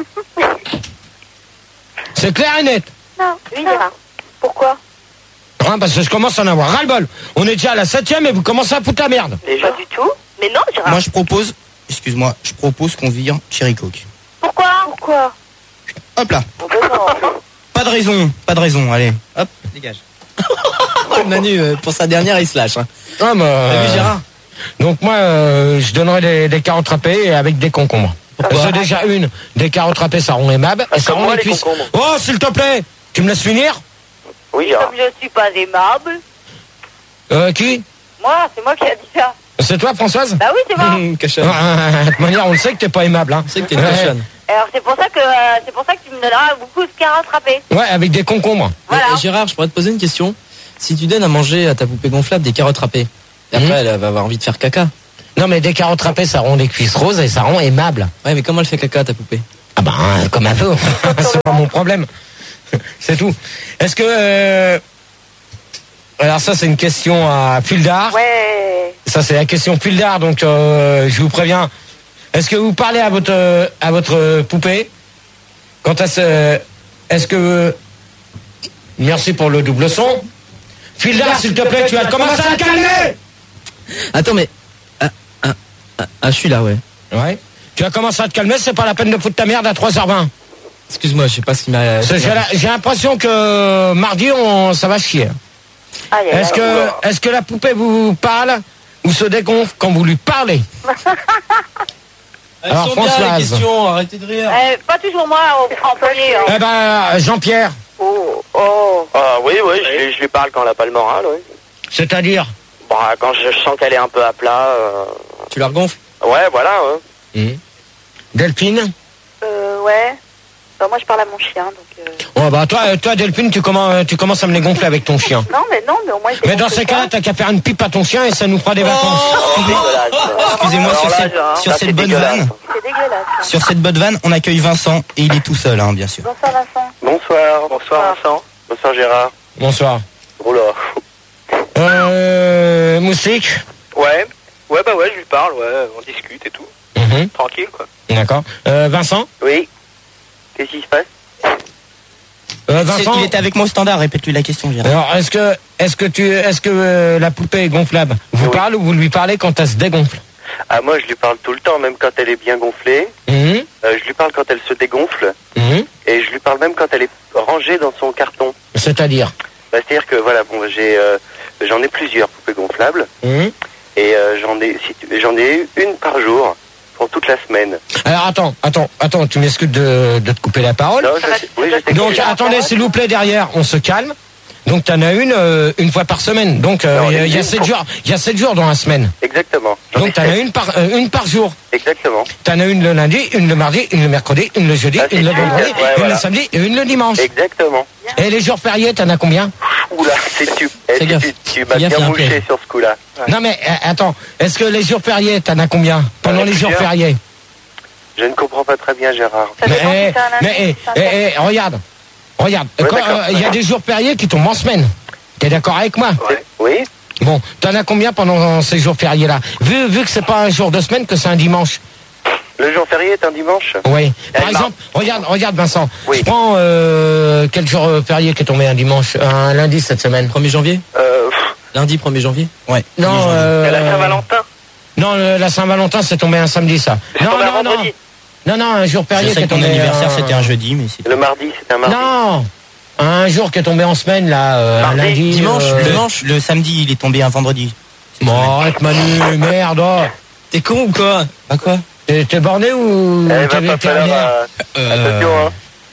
Speaker 3: C'est clair et net.
Speaker 2: Non.
Speaker 1: Oui, Gérard.
Speaker 2: Pourquoi?
Speaker 3: Hein, parce que je commence à en avoir ras-le-bol. On est déjà à la 7e et vous commencez à foutre la merde.
Speaker 2: Pas du tout.
Speaker 1: Mais non, Gérard.
Speaker 5: Moi, je propose qu'on vire Cherry Coke.
Speaker 2: Pourquoi?
Speaker 5: Hop là.
Speaker 2: Bon, ben non.
Speaker 5: Pas de raison, allez. Hop, dégage.
Speaker 4: Oh, Manu, pour sa dernière, il se lâche. Hein.
Speaker 3: Ah,
Speaker 4: T'as vu, Gérard?
Speaker 3: donc moi, je donnerai des carottes râpées avec des concombres. C'est déjà des carottes râpées, ça rend aimable. Et ça
Speaker 6: comme
Speaker 3: rend
Speaker 6: moi,
Speaker 3: les
Speaker 6: les
Speaker 3: cuisses.
Speaker 6: concombres.
Speaker 3: Oh, s'il te plaît, tu me laisses finir?
Speaker 6: Oui, Gérard.
Speaker 1: Comme je suis pas aimable.
Speaker 3: Qui?
Speaker 1: Moi, c'est moi qui a dit ça.
Speaker 3: C'est toi, Françoise?
Speaker 1: Bah oui, c'est moi.
Speaker 4: Cachonne.
Speaker 3: De toute manière, on le sait que t'es pas aimable. Hein.
Speaker 4: On sait que t'es une cachonne.
Speaker 1: Alors c'est pour ça que tu me donneras beaucoup de carottes râpées.
Speaker 3: Ouais, avec des concombres.
Speaker 1: Voilà.
Speaker 4: Et Gérard, je pourrais te poser une question. Si tu donnes à manger à ta poupée gonflable des carottes râpées, et après elle va avoir envie de faire caca.
Speaker 3: Non, mais des carottes râpées, ça rend des cuisses roses et ça rend aimable.
Speaker 4: Ouais, mais comment elle fait caca ta poupée?
Speaker 3: Ah ben, comme un peu. C'est pas mon problème. C'est tout. Est-ce que... Alors ça, c'est une question à fil d'art.
Speaker 2: Ouais.
Speaker 3: Ça, c'est la question fil d'art, donc je vous préviens. Est-ce que vous parlez à votre poupée quand est-ce que... Merci pour le double son. Fil d'art, s'il te plaît, tu vas commencer à te calmer.
Speaker 4: Attends, mais... je suis là, ouais.
Speaker 3: Ouais. Tu vas commencer à te calmer, c'est pas la peine de foutre ta merde à 3h20.
Speaker 4: Excuse-moi, je sais pas ce qui m'a...
Speaker 3: J'ai l'impression que mardi, ça va chier. Est-ce que la poupée vous parle ou se dégonfle quand vous lui parlez?
Speaker 4: Elles
Speaker 3: Alors,
Speaker 4: sont bien les
Speaker 3: Françoise.
Speaker 4: questions, arrêtez de rire.
Speaker 1: Pas toujours moi employé. Hein.
Speaker 3: Eh ben, Jean-Pierre,
Speaker 6: Ah oui, je lui parle quand elle a pas le moral, oui.
Speaker 3: c'est-à-dire
Speaker 6: Bah, quand je sens qu'elle est un peu à plat.
Speaker 4: Tu la regonfles?
Speaker 6: Ouais, voilà.
Speaker 3: Delphine?
Speaker 2: Ouais. Bah, moi, je parle à mon chien, donc...
Speaker 3: Oh bah toi Delphine, tu commences à me les gonfler avec ton chien.
Speaker 2: Non, mais au moins...
Speaker 3: Mais dans ces cas-là, t'as qu'à faire une pipe à ton chien et ça nous fera des vacances.
Speaker 5: Excusez-moi, sur cette bonne vanne.
Speaker 2: C'est dégueulasse.
Speaker 5: Sur cette bonne vanne, on accueille Vincent et il est tout seul, hein, bien sûr.
Speaker 2: Bonsoir, Vincent.
Speaker 6: Bonsoir Vincent. Bonsoir Gérard.
Speaker 3: Bonsoir.
Speaker 6: Oula.
Speaker 3: Moustique?
Speaker 6: Ouais, je lui parle, on discute et tout. Tranquille, quoi.
Speaker 3: D'accord. Vincent?
Speaker 6: Oui. Qu'est-ce qui se passe?
Speaker 3: Vincent?
Speaker 5: Il était avec moi au standard, répète-lui la question, Gérard.
Speaker 3: Alors, est-ce que la poupée gonflable vous parle ou vous lui parlez quand elle se dégonfle?
Speaker 6: Ah, moi, je lui parle tout le temps, même quand elle est bien gonflée. Je lui parle quand elle se dégonfle. Et je lui parle même quand elle est rangée dans son carton.
Speaker 3: C'est-à-dire?
Speaker 6: Bah, c'est-à-dire que, voilà, bon, j'en ai plusieurs poupées gonflables. Et j'en ai une par jour pour toute la semaine.
Speaker 3: Alors, attends, tu m'excuses de te couper la parole.
Speaker 6: Non, je sais
Speaker 3: Donc, attendez, s'il vous plaît, derrière, on se calme. Donc, t'en as une fois par semaine. Donc, il y a 7 jours. Il y a 7 jours dans la semaine.
Speaker 6: Exactement.
Speaker 3: Donc, t'en as une par jour.
Speaker 6: Exactement.
Speaker 3: T'en as une le lundi, une le mardi, une le mercredi, une le jeudi, une le vendredi, une le samedi et une le dimanche.
Speaker 6: Exactement.
Speaker 3: Et les jours fériés, t'en as combien?
Speaker 6: Oula, tu m'as bien mouché sur ce coup-là.
Speaker 3: Non, mais attends, est-ce que les jours fériés, t'en as combien pendant les jours fériés?
Speaker 6: Je ne comprends pas très bien, Gérard.
Speaker 3: Mais regarde. Il y a des jours fériés qui tombent en semaine. T'es d'accord avec moi?
Speaker 6: Oui.
Speaker 3: Bon, t'en as combien pendant ces jours fériés-là? Vu que c'est pas un jour de semaine, que c'est un dimanche.
Speaker 6: Le jour férié est un dimanche?
Speaker 3: Oui. Par exemple, regarde Vincent.
Speaker 6: Oui.
Speaker 3: Je prends quel jour férié qui est tombé un dimanche, un lundi cette semaine?
Speaker 4: 1er janvier? Lundi 1er janvier?
Speaker 5: Ouais.
Speaker 3: Non,
Speaker 6: la Saint-Valentin?
Speaker 3: Non, la Saint-Valentin, c'est tombé un samedi, ça. Non, un jour férié
Speaker 5: Je sais
Speaker 3: qui est
Speaker 5: que ton
Speaker 3: tombé...
Speaker 5: anniversaire c'était un jeudi, mais c'est...
Speaker 6: Le mardi, c'était un mardi?
Speaker 3: Non, un jour qui est tombé en semaine, là,
Speaker 6: Mardi,
Speaker 3: lundi...
Speaker 5: Dimanche, le samedi, il est tombé un vendredi.
Speaker 3: Bon, arrête Manu, merde.
Speaker 4: T'es con ou quoi?
Speaker 5: Bah quoi?
Speaker 3: T'es borné ou t'es vétérinaire?
Speaker 6: Attention, hein.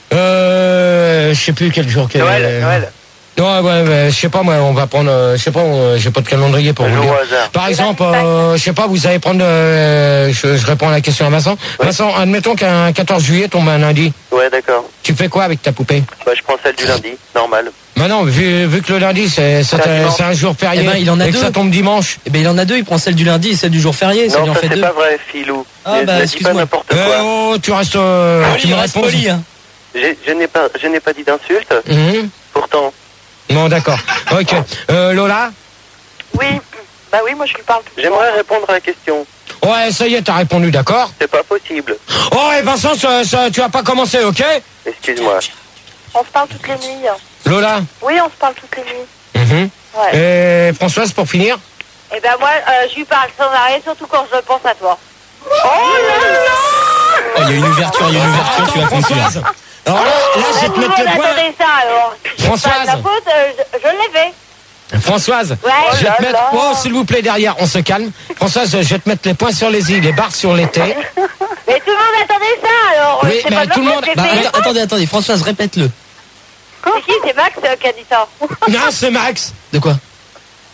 Speaker 3: Je sais plus quel jour qu'est...
Speaker 6: Noël.
Speaker 3: Ouais, je sais pas, moi, on va prendre, je sais pas, j'ai pas de calendrier pour vous dire. Par exemple, je sais pas, vous allez prendre, je réponds à la question à Vincent. Ouais. Vincent, admettons qu'un 14 juillet tombe un lundi.
Speaker 6: Ouais, d'accord.
Speaker 3: Tu fais quoi avec ta poupée?
Speaker 6: Bah, je prends celle du lundi, normal.
Speaker 3: Bah non, vu que le lundi, c'est un jour férié,
Speaker 4: eh ben, il en a
Speaker 3: et que
Speaker 4: deux.
Speaker 3: ça tombe dimanche.
Speaker 4: Eh ben, il en a deux, il prend celle du lundi et celle du jour férié, ça lui en fait deux.
Speaker 6: Non, ça c'est pas vrai, Philou.
Speaker 4: Ah, bah,
Speaker 6: dis pas n'importe quoi.
Speaker 3: Oh, tu restes, tu me réponds.
Speaker 4: Poli, hein.
Speaker 6: Je n'ai pas dit d'insulte. Pourtant.
Speaker 3: Bon, d'accord. Ok. Lola?
Speaker 2: Oui. Bah oui, moi je lui parle tout le temps.
Speaker 6: J'aimerais répondre à la question.
Speaker 3: Ouais, ça y est, t'as répondu, d'accord?
Speaker 6: C'est pas possible.
Speaker 3: Oh, et Vincent, tu vas pas commencer, ok?
Speaker 6: Excuse-moi.
Speaker 2: On se parle toutes les nuits.
Speaker 3: Lola?
Speaker 2: Oui, on se parle toutes les nuits. Ouais.
Speaker 3: Et Françoise, pour finir?
Speaker 1: Eh ben moi, je lui parle sans arrêt, surtout quand je pense à toi.
Speaker 5: Oh, il y a une ouverture, tu vas conclure.
Speaker 3: Françoise. Alors là, je vais te mettre le point.
Speaker 1: Attendez ça, alors.
Speaker 3: Françoise.
Speaker 1: C'est pas de ta faute, je l'ai fait.
Speaker 3: Françoise,
Speaker 1: Ouais.
Speaker 3: je vais te mettre... Oh, s'il vous plaît, derrière, on se calme. Françoise, je vais te mettre les points sur les i, les barres sur les t.
Speaker 1: Mais tout le monde attendait ça, alors.
Speaker 3: Oui,
Speaker 1: c'est
Speaker 3: mais
Speaker 1: pas de
Speaker 3: tout le
Speaker 1: ma
Speaker 3: monde-
Speaker 1: faute,
Speaker 4: Bah,
Speaker 1: j'ai fait.
Speaker 4: attendez, Françoise, répète-le.
Speaker 1: C'est qui? C'est Max qui a dit ça.
Speaker 3: Non, c'est Max.
Speaker 4: De quoi?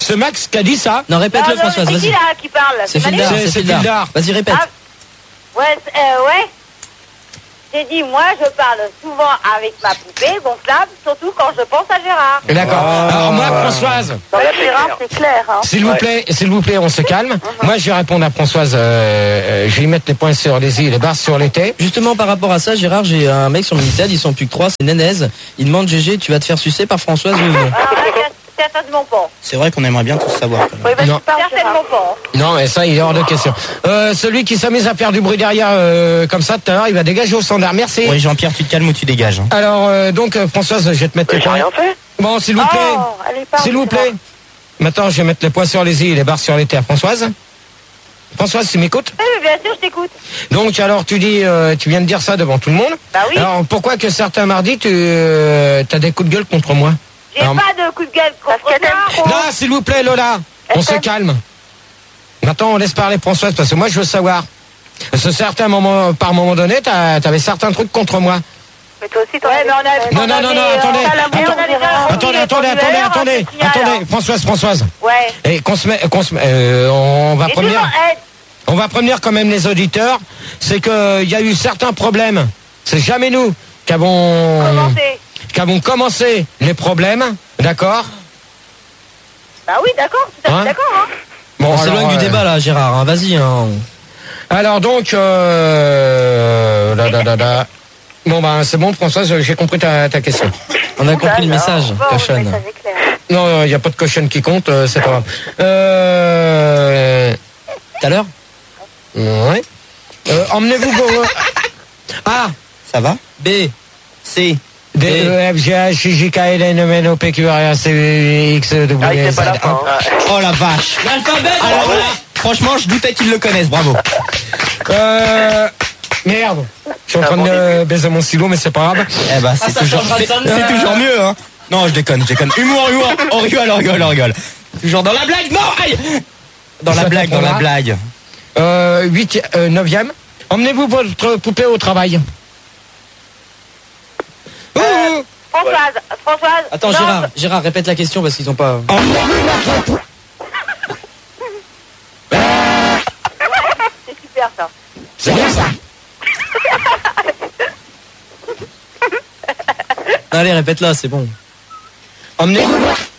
Speaker 3: C'est Max qui a dit ça?
Speaker 4: Non, répète-le, Françoise,
Speaker 1: C'est qui
Speaker 4: vas-y.
Speaker 1: là qui parle?
Speaker 4: C'est Fildar,
Speaker 1: Manu
Speaker 4: c'est Fildar. Vas-y, répète.
Speaker 1: Ah, ouais, ouais. J'ai dit, moi, je parle souvent avec ma poupée gonflable, surtout quand je pense à Gérard.
Speaker 3: D'accord. Alors moi, Françoise.
Speaker 2: Non, là, Gérard, c'est clair. Hein.
Speaker 3: S'il vous plaît, on se calme. Moi, je vais répondre à Françoise. Je vais y mettre les points sur les i et les barres sur les t.
Speaker 4: Justement, par rapport à ça, Gérard, j'ai un mec sur Minitel, ils sont plus que 3, c'est Nénez. Il demande, GG, tu vas te faire sucer par Françoise ou non?
Speaker 1: Certainement pas.
Speaker 5: C'est vrai qu'on aimerait bien tous savoir. Quand même.
Speaker 2: Oui, vas-y,
Speaker 3: Non.
Speaker 2: parle,
Speaker 1: Certainement pas.
Speaker 3: Non, mais ça, il est hors de question. Celui qui s'amuse à faire du bruit derrière, comme ça, tout à l'heure, il va dégager au standard. Merci.
Speaker 5: Oui, Jean-Pierre, tu te calmes ou tu dégages. Hein.
Speaker 3: Alors, donc, Françoise, je vais te mettre les
Speaker 6: J'ai
Speaker 3: points.
Speaker 6: rien fait.
Speaker 3: Bon, s'il vous plaît.
Speaker 2: Oh, allez, parle,
Speaker 3: S'il vous plaît.
Speaker 2: Gérard.
Speaker 3: Maintenant, je vais mettre les points sur les i et les barres sur les t à Françoise. Françoise, tu m'écoutes?
Speaker 1: Oui, bien sûr, je t'écoute.
Speaker 3: Donc, alors, tu dis, tu viens de dire ça devant tout le monde.
Speaker 1: Bah oui.
Speaker 3: Alors, pourquoi que certains mardis, tu as des coups de gueule contre moi?
Speaker 1: J'ai
Speaker 3: Alors,
Speaker 1: pas de coup de gueule contre
Speaker 2: Parce qu'elle aime
Speaker 1: toi.
Speaker 2: trop.
Speaker 3: Non, s'il vous plaît, Lola, on se calme. Maintenant, on laisse parler Françoise, parce que moi, je veux savoir. Parce que certains moments, par moment donné, t'avais certains trucs contre moi.
Speaker 2: Mais toi aussi, t'en
Speaker 1: Ouais,
Speaker 2: avais
Speaker 1: mais on a...
Speaker 3: Non, attendez. Attendez, Françoise.
Speaker 1: Ouais.
Speaker 3: Et on va
Speaker 1: Et
Speaker 3: prévenir.
Speaker 1: toujours,
Speaker 3: On va prévenir quand même les auditeurs, c'est que il y a eu certains problèmes. C'est jamais nous qui avons commencé les problèmes, d'accord?
Speaker 1: Bah oui, d'accord, tout à fait
Speaker 3: Hein
Speaker 1: d'accord. Hein.
Speaker 3: Bon,
Speaker 4: On s'éloigne du débat là, Gérard, hein. Vas-y. Hein.
Speaker 3: Alors donc, bon ben c'est bon, Françoise, j'ai compris ta question.
Speaker 4: On a compris le message,
Speaker 2: Bon, le
Speaker 4: cochonne.
Speaker 2: message est clair.
Speaker 3: Non, il n'y a pas de cochonne qui compte, c'est pas grave.
Speaker 4: Tout à l'heure?
Speaker 3: Ouais. Emmenez-vous vos... Ah,
Speaker 5: Ça va?
Speaker 4: B.
Speaker 5: C.
Speaker 3: D, E, F, G, H, I, J, K, L, M, N, O, P, Q, R, S, T, U, X, W,
Speaker 6: Ah, il
Speaker 3: Z,
Speaker 6: c'est pas la fin.
Speaker 5: Oh la vache.
Speaker 4: L'alphabet.
Speaker 5: Alors là, franchement, je doutais qu'ils le connaissent, bravo.
Speaker 3: Merde. Je suis en train de baiser mon stylo, mais c'est pas grave.
Speaker 5: Eh ben, c'est toujours mieux, hein. Non, je déconne. Humour. On rigole. Toujours dans la blague, non, aïe. Dans la blague.
Speaker 3: 9e. Emmenez-vous votre poupée au travail.
Speaker 1: Françoise.
Speaker 4: Attends,
Speaker 1: non,
Speaker 4: Gérard, répète la question parce qu'ils ont pas.
Speaker 1: c'est super ça.
Speaker 3: C'est bien ça.
Speaker 4: Allez, répète-la, c'est bon.
Speaker 3: Emmenez-vous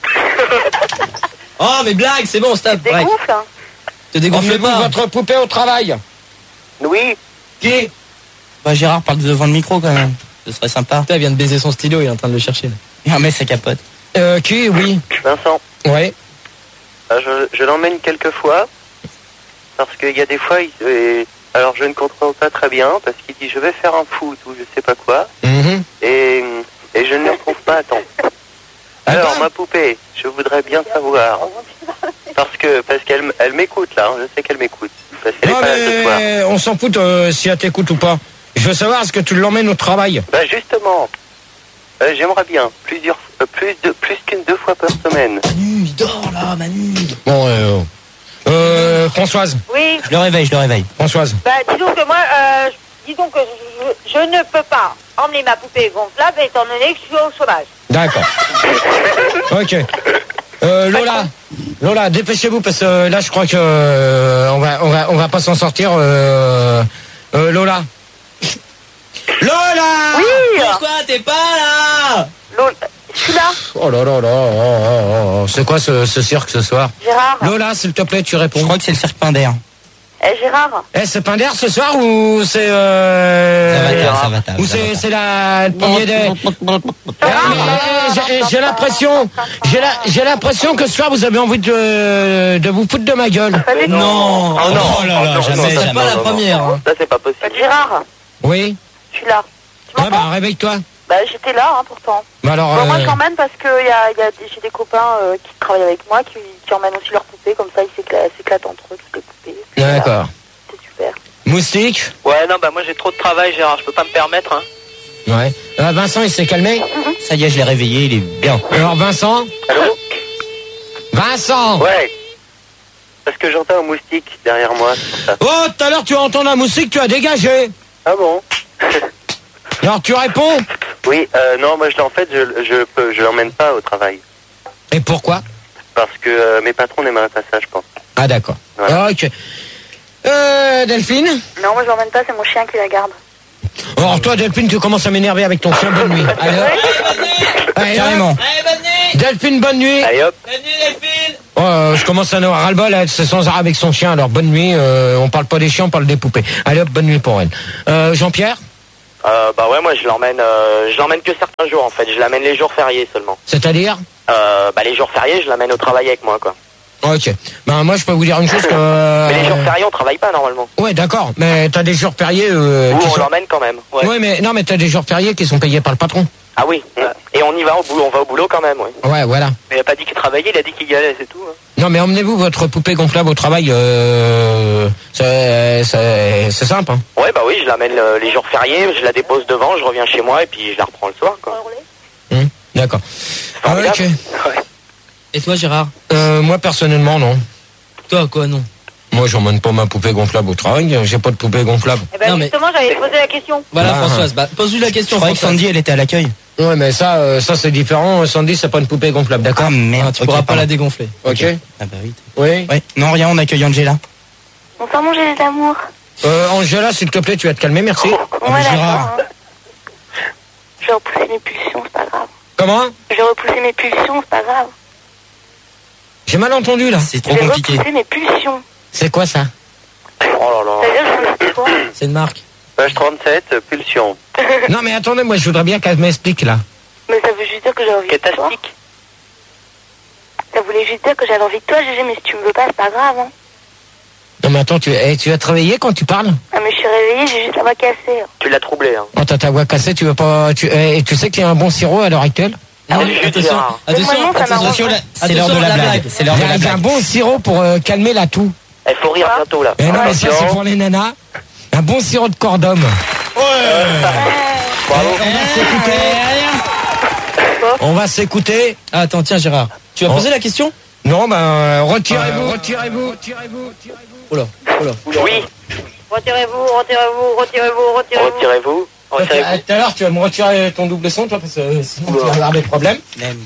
Speaker 4: Oh, mais blague, c'est bon, stop.
Speaker 2: Des
Speaker 4: Break.
Speaker 2: gonfles, hein.
Speaker 4: Te dégonfle
Speaker 3: Emmenez-vous
Speaker 4: pas.
Speaker 3: votre poupée au travail.
Speaker 6: Oui.
Speaker 3: Qui?
Speaker 5: Bah, Gérard parle devant le micro quand même. Ce serait sympa.
Speaker 4: Putain, il vient de baiser son stylo, il est en train de le chercher.
Speaker 5: Non, mais c'est capote.
Speaker 3: Qui? Oui.
Speaker 6: Vincent.
Speaker 3: Ouais.
Speaker 6: Je l'emmène quelques fois. Parce qu'il y a des fois, alors je ne contrôle pas très bien, parce qu'il dit je vais faire un foot ou je sais pas quoi.
Speaker 3: Mhm.
Speaker 6: Et je ne le retrouve pas à temps. Alors, ma poupée, je voudrais bien savoir. Parce qu'elle m'écoute là, hein, je sais qu'elle m'écoute. Parce qu'elle est
Speaker 3: Non,
Speaker 6: pas là ce soir.
Speaker 3: mais on s'en fout si elle t'écoute ou pas. Je veux savoir, est-ce que tu l'emmènes au travail?
Speaker 6: Bah justement, j'aimerais bien plus qu'une 2 fois par semaine.
Speaker 4: Manu, il dort là, Manu.
Speaker 3: Bon, Françoise.
Speaker 1: Oui.
Speaker 5: Je le réveille.
Speaker 3: Françoise.
Speaker 1: Bah disons que moi, disons que je ne peux pas emmener ma poupée gonflable étant donné que je suis au chômage.
Speaker 3: D'accord. Ok. Lola, dépêchez-vous parce que là, je crois que on va pas s'en sortir. Lola.
Speaker 2: Oui.
Speaker 4: Pourquoi t'es pas là?
Speaker 2: Je suis là.
Speaker 3: Oh là là là. C'est quoi ce cirque ce soir?
Speaker 2: Gérard.
Speaker 3: Lola, s'il te plaît, tu
Speaker 5: Je
Speaker 3: réponds.
Speaker 5: crois que c'est le cirque Pinder.
Speaker 2: Gérard.
Speaker 3: C'est Pinder ce soir ou c'est
Speaker 5: Ça va ta.
Speaker 3: ou c'est le premier des... J'ai l'impression que ce soir vous avez envie de vous foutre de ma gueule.
Speaker 5: Non. Oh non. Oh là là, jamais.
Speaker 4: C'est pas la première. Hein.
Speaker 6: Ça c'est pas possible.
Speaker 2: Gérard.
Speaker 3: Oui.
Speaker 2: Je suis là. Tu
Speaker 3: Ouais,
Speaker 2: m'entends?
Speaker 3: bah réveille-toi.
Speaker 2: Bah j'étais là, hein, pourtant.
Speaker 3: Bah alors.
Speaker 2: Bon, moi je l'emmène parce que j'ai des copains qui travaillent avec moi qui emmènent aussi leurs poupées, comme ça ils s'éclatent entre eux toutes les poupées.
Speaker 3: D'accord.
Speaker 2: C'est super.
Speaker 3: Moustique.
Speaker 7: Ouais, non, bah moi j'ai trop de travail, Gérard, je peux pas me permettre. Hein.
Speaker 3: Ouais. Vincent, il s'est calmé.
Speaker 5: Ça y est, je l'ai réveillé, il est bien.
Speaker 3: Alors Vincent.
Speaker 6: Allô?
Speaker 3: Vincent.
Speaker 6: Ouais. Parce que j'entends un moustique derrière moi, c'est pour ça.
Speaker 3: Oh, tout à l'heure tu as entendu la moustique, tu as dégagé.
Speaker 6: Ah bon?
Speaker 3: Alors tu réponds.
Speaker 6: Oui, non, moi en fait je l'emmène pas au travail.
Speaker 3: Et pourquoi?
Speaker 6: Parce que mes patrons n'aimeraient pas ça, je pense.
Speaker 3: Ah d'accord.
Speaker 6: Voilà.
Speaker 3: Ok. Delphine?
Speaker 2: Non, moi je l'emmène pas, c'est mon chien qui la garde.
Speaker 3: Alors toi Delphine, tu commences à m'énerver avec ton chien. Bonne nuit. Allez, allez,
Speaker 5: Carrément.
Speaker 3: Delphine, bonne nuit.
Speaker 6: Allez hop.
Speaker 3: Je commence à en avoir ras-le-bol, elle c'est sans arrêt avec son chien. Alors bonne nuit, on parle pas des chiens, on parle des poupées. Allez hop, bonne nuit pour elle. Jean-Pierre?
Speaker 7: Bah ouais, moi je l'emmène que certains jours en fait. Je l'amène les jours fériés seulement.
Speaker 3: C'est-à-dire?
Speaker 7: Bah les jours fériés, je l'amène au travail avec moi quoi.
Speaker 3: Ok. Ben moi je peux vous dire une chose que...
Speaker 7: Mais les jours fériés, on travaille pas normalement.
Speaker 3: Ouais d'accord, mais t'as des jours fériés...
Speaker 7: Ou
Speaker 3: qui
Speaker 7: on
Speaker 3: sont...
Speaker 7: l'emmène quand même. Ouais.
Speaker 3: Ouais mais non mais t'as des jours fériés qui sont payés par le patron.
Speaker 7: Ah oui. Et on y va au boulot, on va au boulot quand même, oui.
Speaker 3: Ouais voilà.
Speaker 7: Mais il a pas dit qu'il travaillait, il a dit qu'il y allait, c'est tout. Hein.
Speaker 3: Non mais emmenez-vous votre poupée gonflable au travail, c'est simple. Hein.
Speaker 7: Ouais bah oui, je l'amène les jours fériés, je la dépose devant, je reviens chez moi et puis je la reprends le soir quoi.
Speaker 3: D'accord.
Speaker 7: Formidable.
Speaker 3: Ok.
Speaker 7: Ouais.
Speaker 4: Et toi, Gérard?
Speaker 3: Moi personnellement non.
Speaker 4: Toi, quoi, non?
Speaker 3: Moi j'emmène pas ma poupée gonflable au travail, j'ai pas de poupée gonflable.
Speaker 1: Eh ben
Speaker 4: Non, mais-
Speaker 1: justement, j'allais te poser la question.
Speaker 4: Voilà,
Speaker 3: Ah.
Speaker 4: Françoise. Bah, pose-lui la question,
Speaker 5: Je croyais que
Speaker 4: Françoise.
Speaker 5: Sandy, elle était à l'accueil.
Speaker 3: Ouais mais ça c'est différent, Sandy c'est pas une poupée gonflable, d'accord?
Speaker 5: Ah merde,
Speaker 4: Tu
Speaker 5: ok,
Speaker 4: pourras pas
Speaker 5: pardon.
Speaker 4: la dégonfler.
Speaker 3: Ok.
Speaker 5: Ah bah oui.
Speaker 3: Oui.
Speaker 5: Ouais, non, rien, on accueille Angela.
Speaker 2: Bonsoir mon génie d'amour.
Speaker 3: Angela s'il te plaît tu vas te calmer, merci.
Speaker 2: Ouais,
Speaker 5: mais Gérard.
Speaker 2: d'accord. Hein. Je vais repousser mes pulsions, c'est pas grave.
Speaker 3: Comment?
Speaker 2: Je vais repousser mes pulsions, c'est pas grave.
Speaker 3: J'ai mal entendu là.
Speaker 5: C'est
Speaker 2: Je
Speaker 5: trop
Speaker 2: vais
Speaker 5: compliqué.
Speaker 2: repousser mes pulsions.
Speaker 3: C'est quoi ça?
Speaker 7: Oh là là.
Speaker 2: C'est-à-dire, je me quoi?
Speaker 4: C'est une marque.
Speaker 6: Page 37, pulsion.
Speaker 3: Non mais attendez, moi je voudrais bien qu'elle m'explique là.
Speaker 2: Mais ça veut juste dire que j'ai envie de toi.
Speaker 7: Catastique.
Speaker 2: Ça voulait juste dire que j'avais envie de toi, Gégé, mais si tu me veux pas, c'est pas grave. Hein.
Speaker 3: Non mais attends, tu vas te réveiller quand tu parles?
Speaker 2: Ah, mais je suis réveillée, j'ai juste la voix cassée. Hein.
Speaker 7: Tu l'as troublé hein.
Speaker 3: Oh t'as ta voix cassée, tu veux pas... tu sais qu'il y a un bon sirop à l'heure actuelle?
Speaker 7: Ah,
Speaker 4: Non,
Speaker 7: oui,
Speaker 4: attention,
Speaker 7: Gérard.
Speaker 4: attention,
Speaker 2: Mais moi, non, ça
Speaker 4: attention,
Speaker 2: m'arrange pas.
Speaker 5: C'est l'heure de la blague. C'est l'heure de la
Speaker 3: Il y a un
Speaker 5: blague.
Speaker 3: bon sirop pour calmer la toux.
Speaker 7: Il faut rire bientôt là.
Speaker 3: Eh non mais ça c'est pour les nanas. Un bon sirop de corps d'homme.
Speaker 7: Bravo.
Speaker 3: On va s'écouter.
Speaker 4: Ah, attends, tiens, Gérard. Tu as
Speaker 3: Oh.
Speaker 4: posé la question?
Speaker 3: Non ben retirez-vous.
Speaker 4: Oh là, oh là.
Speaker 7: Oui.
Speaker 1: Retirez-vous.
Speaker 7: Retirez-vous. Retirez-vous.
Speaker 3: Tout à l'heure tu vas me retirer ton double son toi parce que sinon tu vas avoir des problèmes.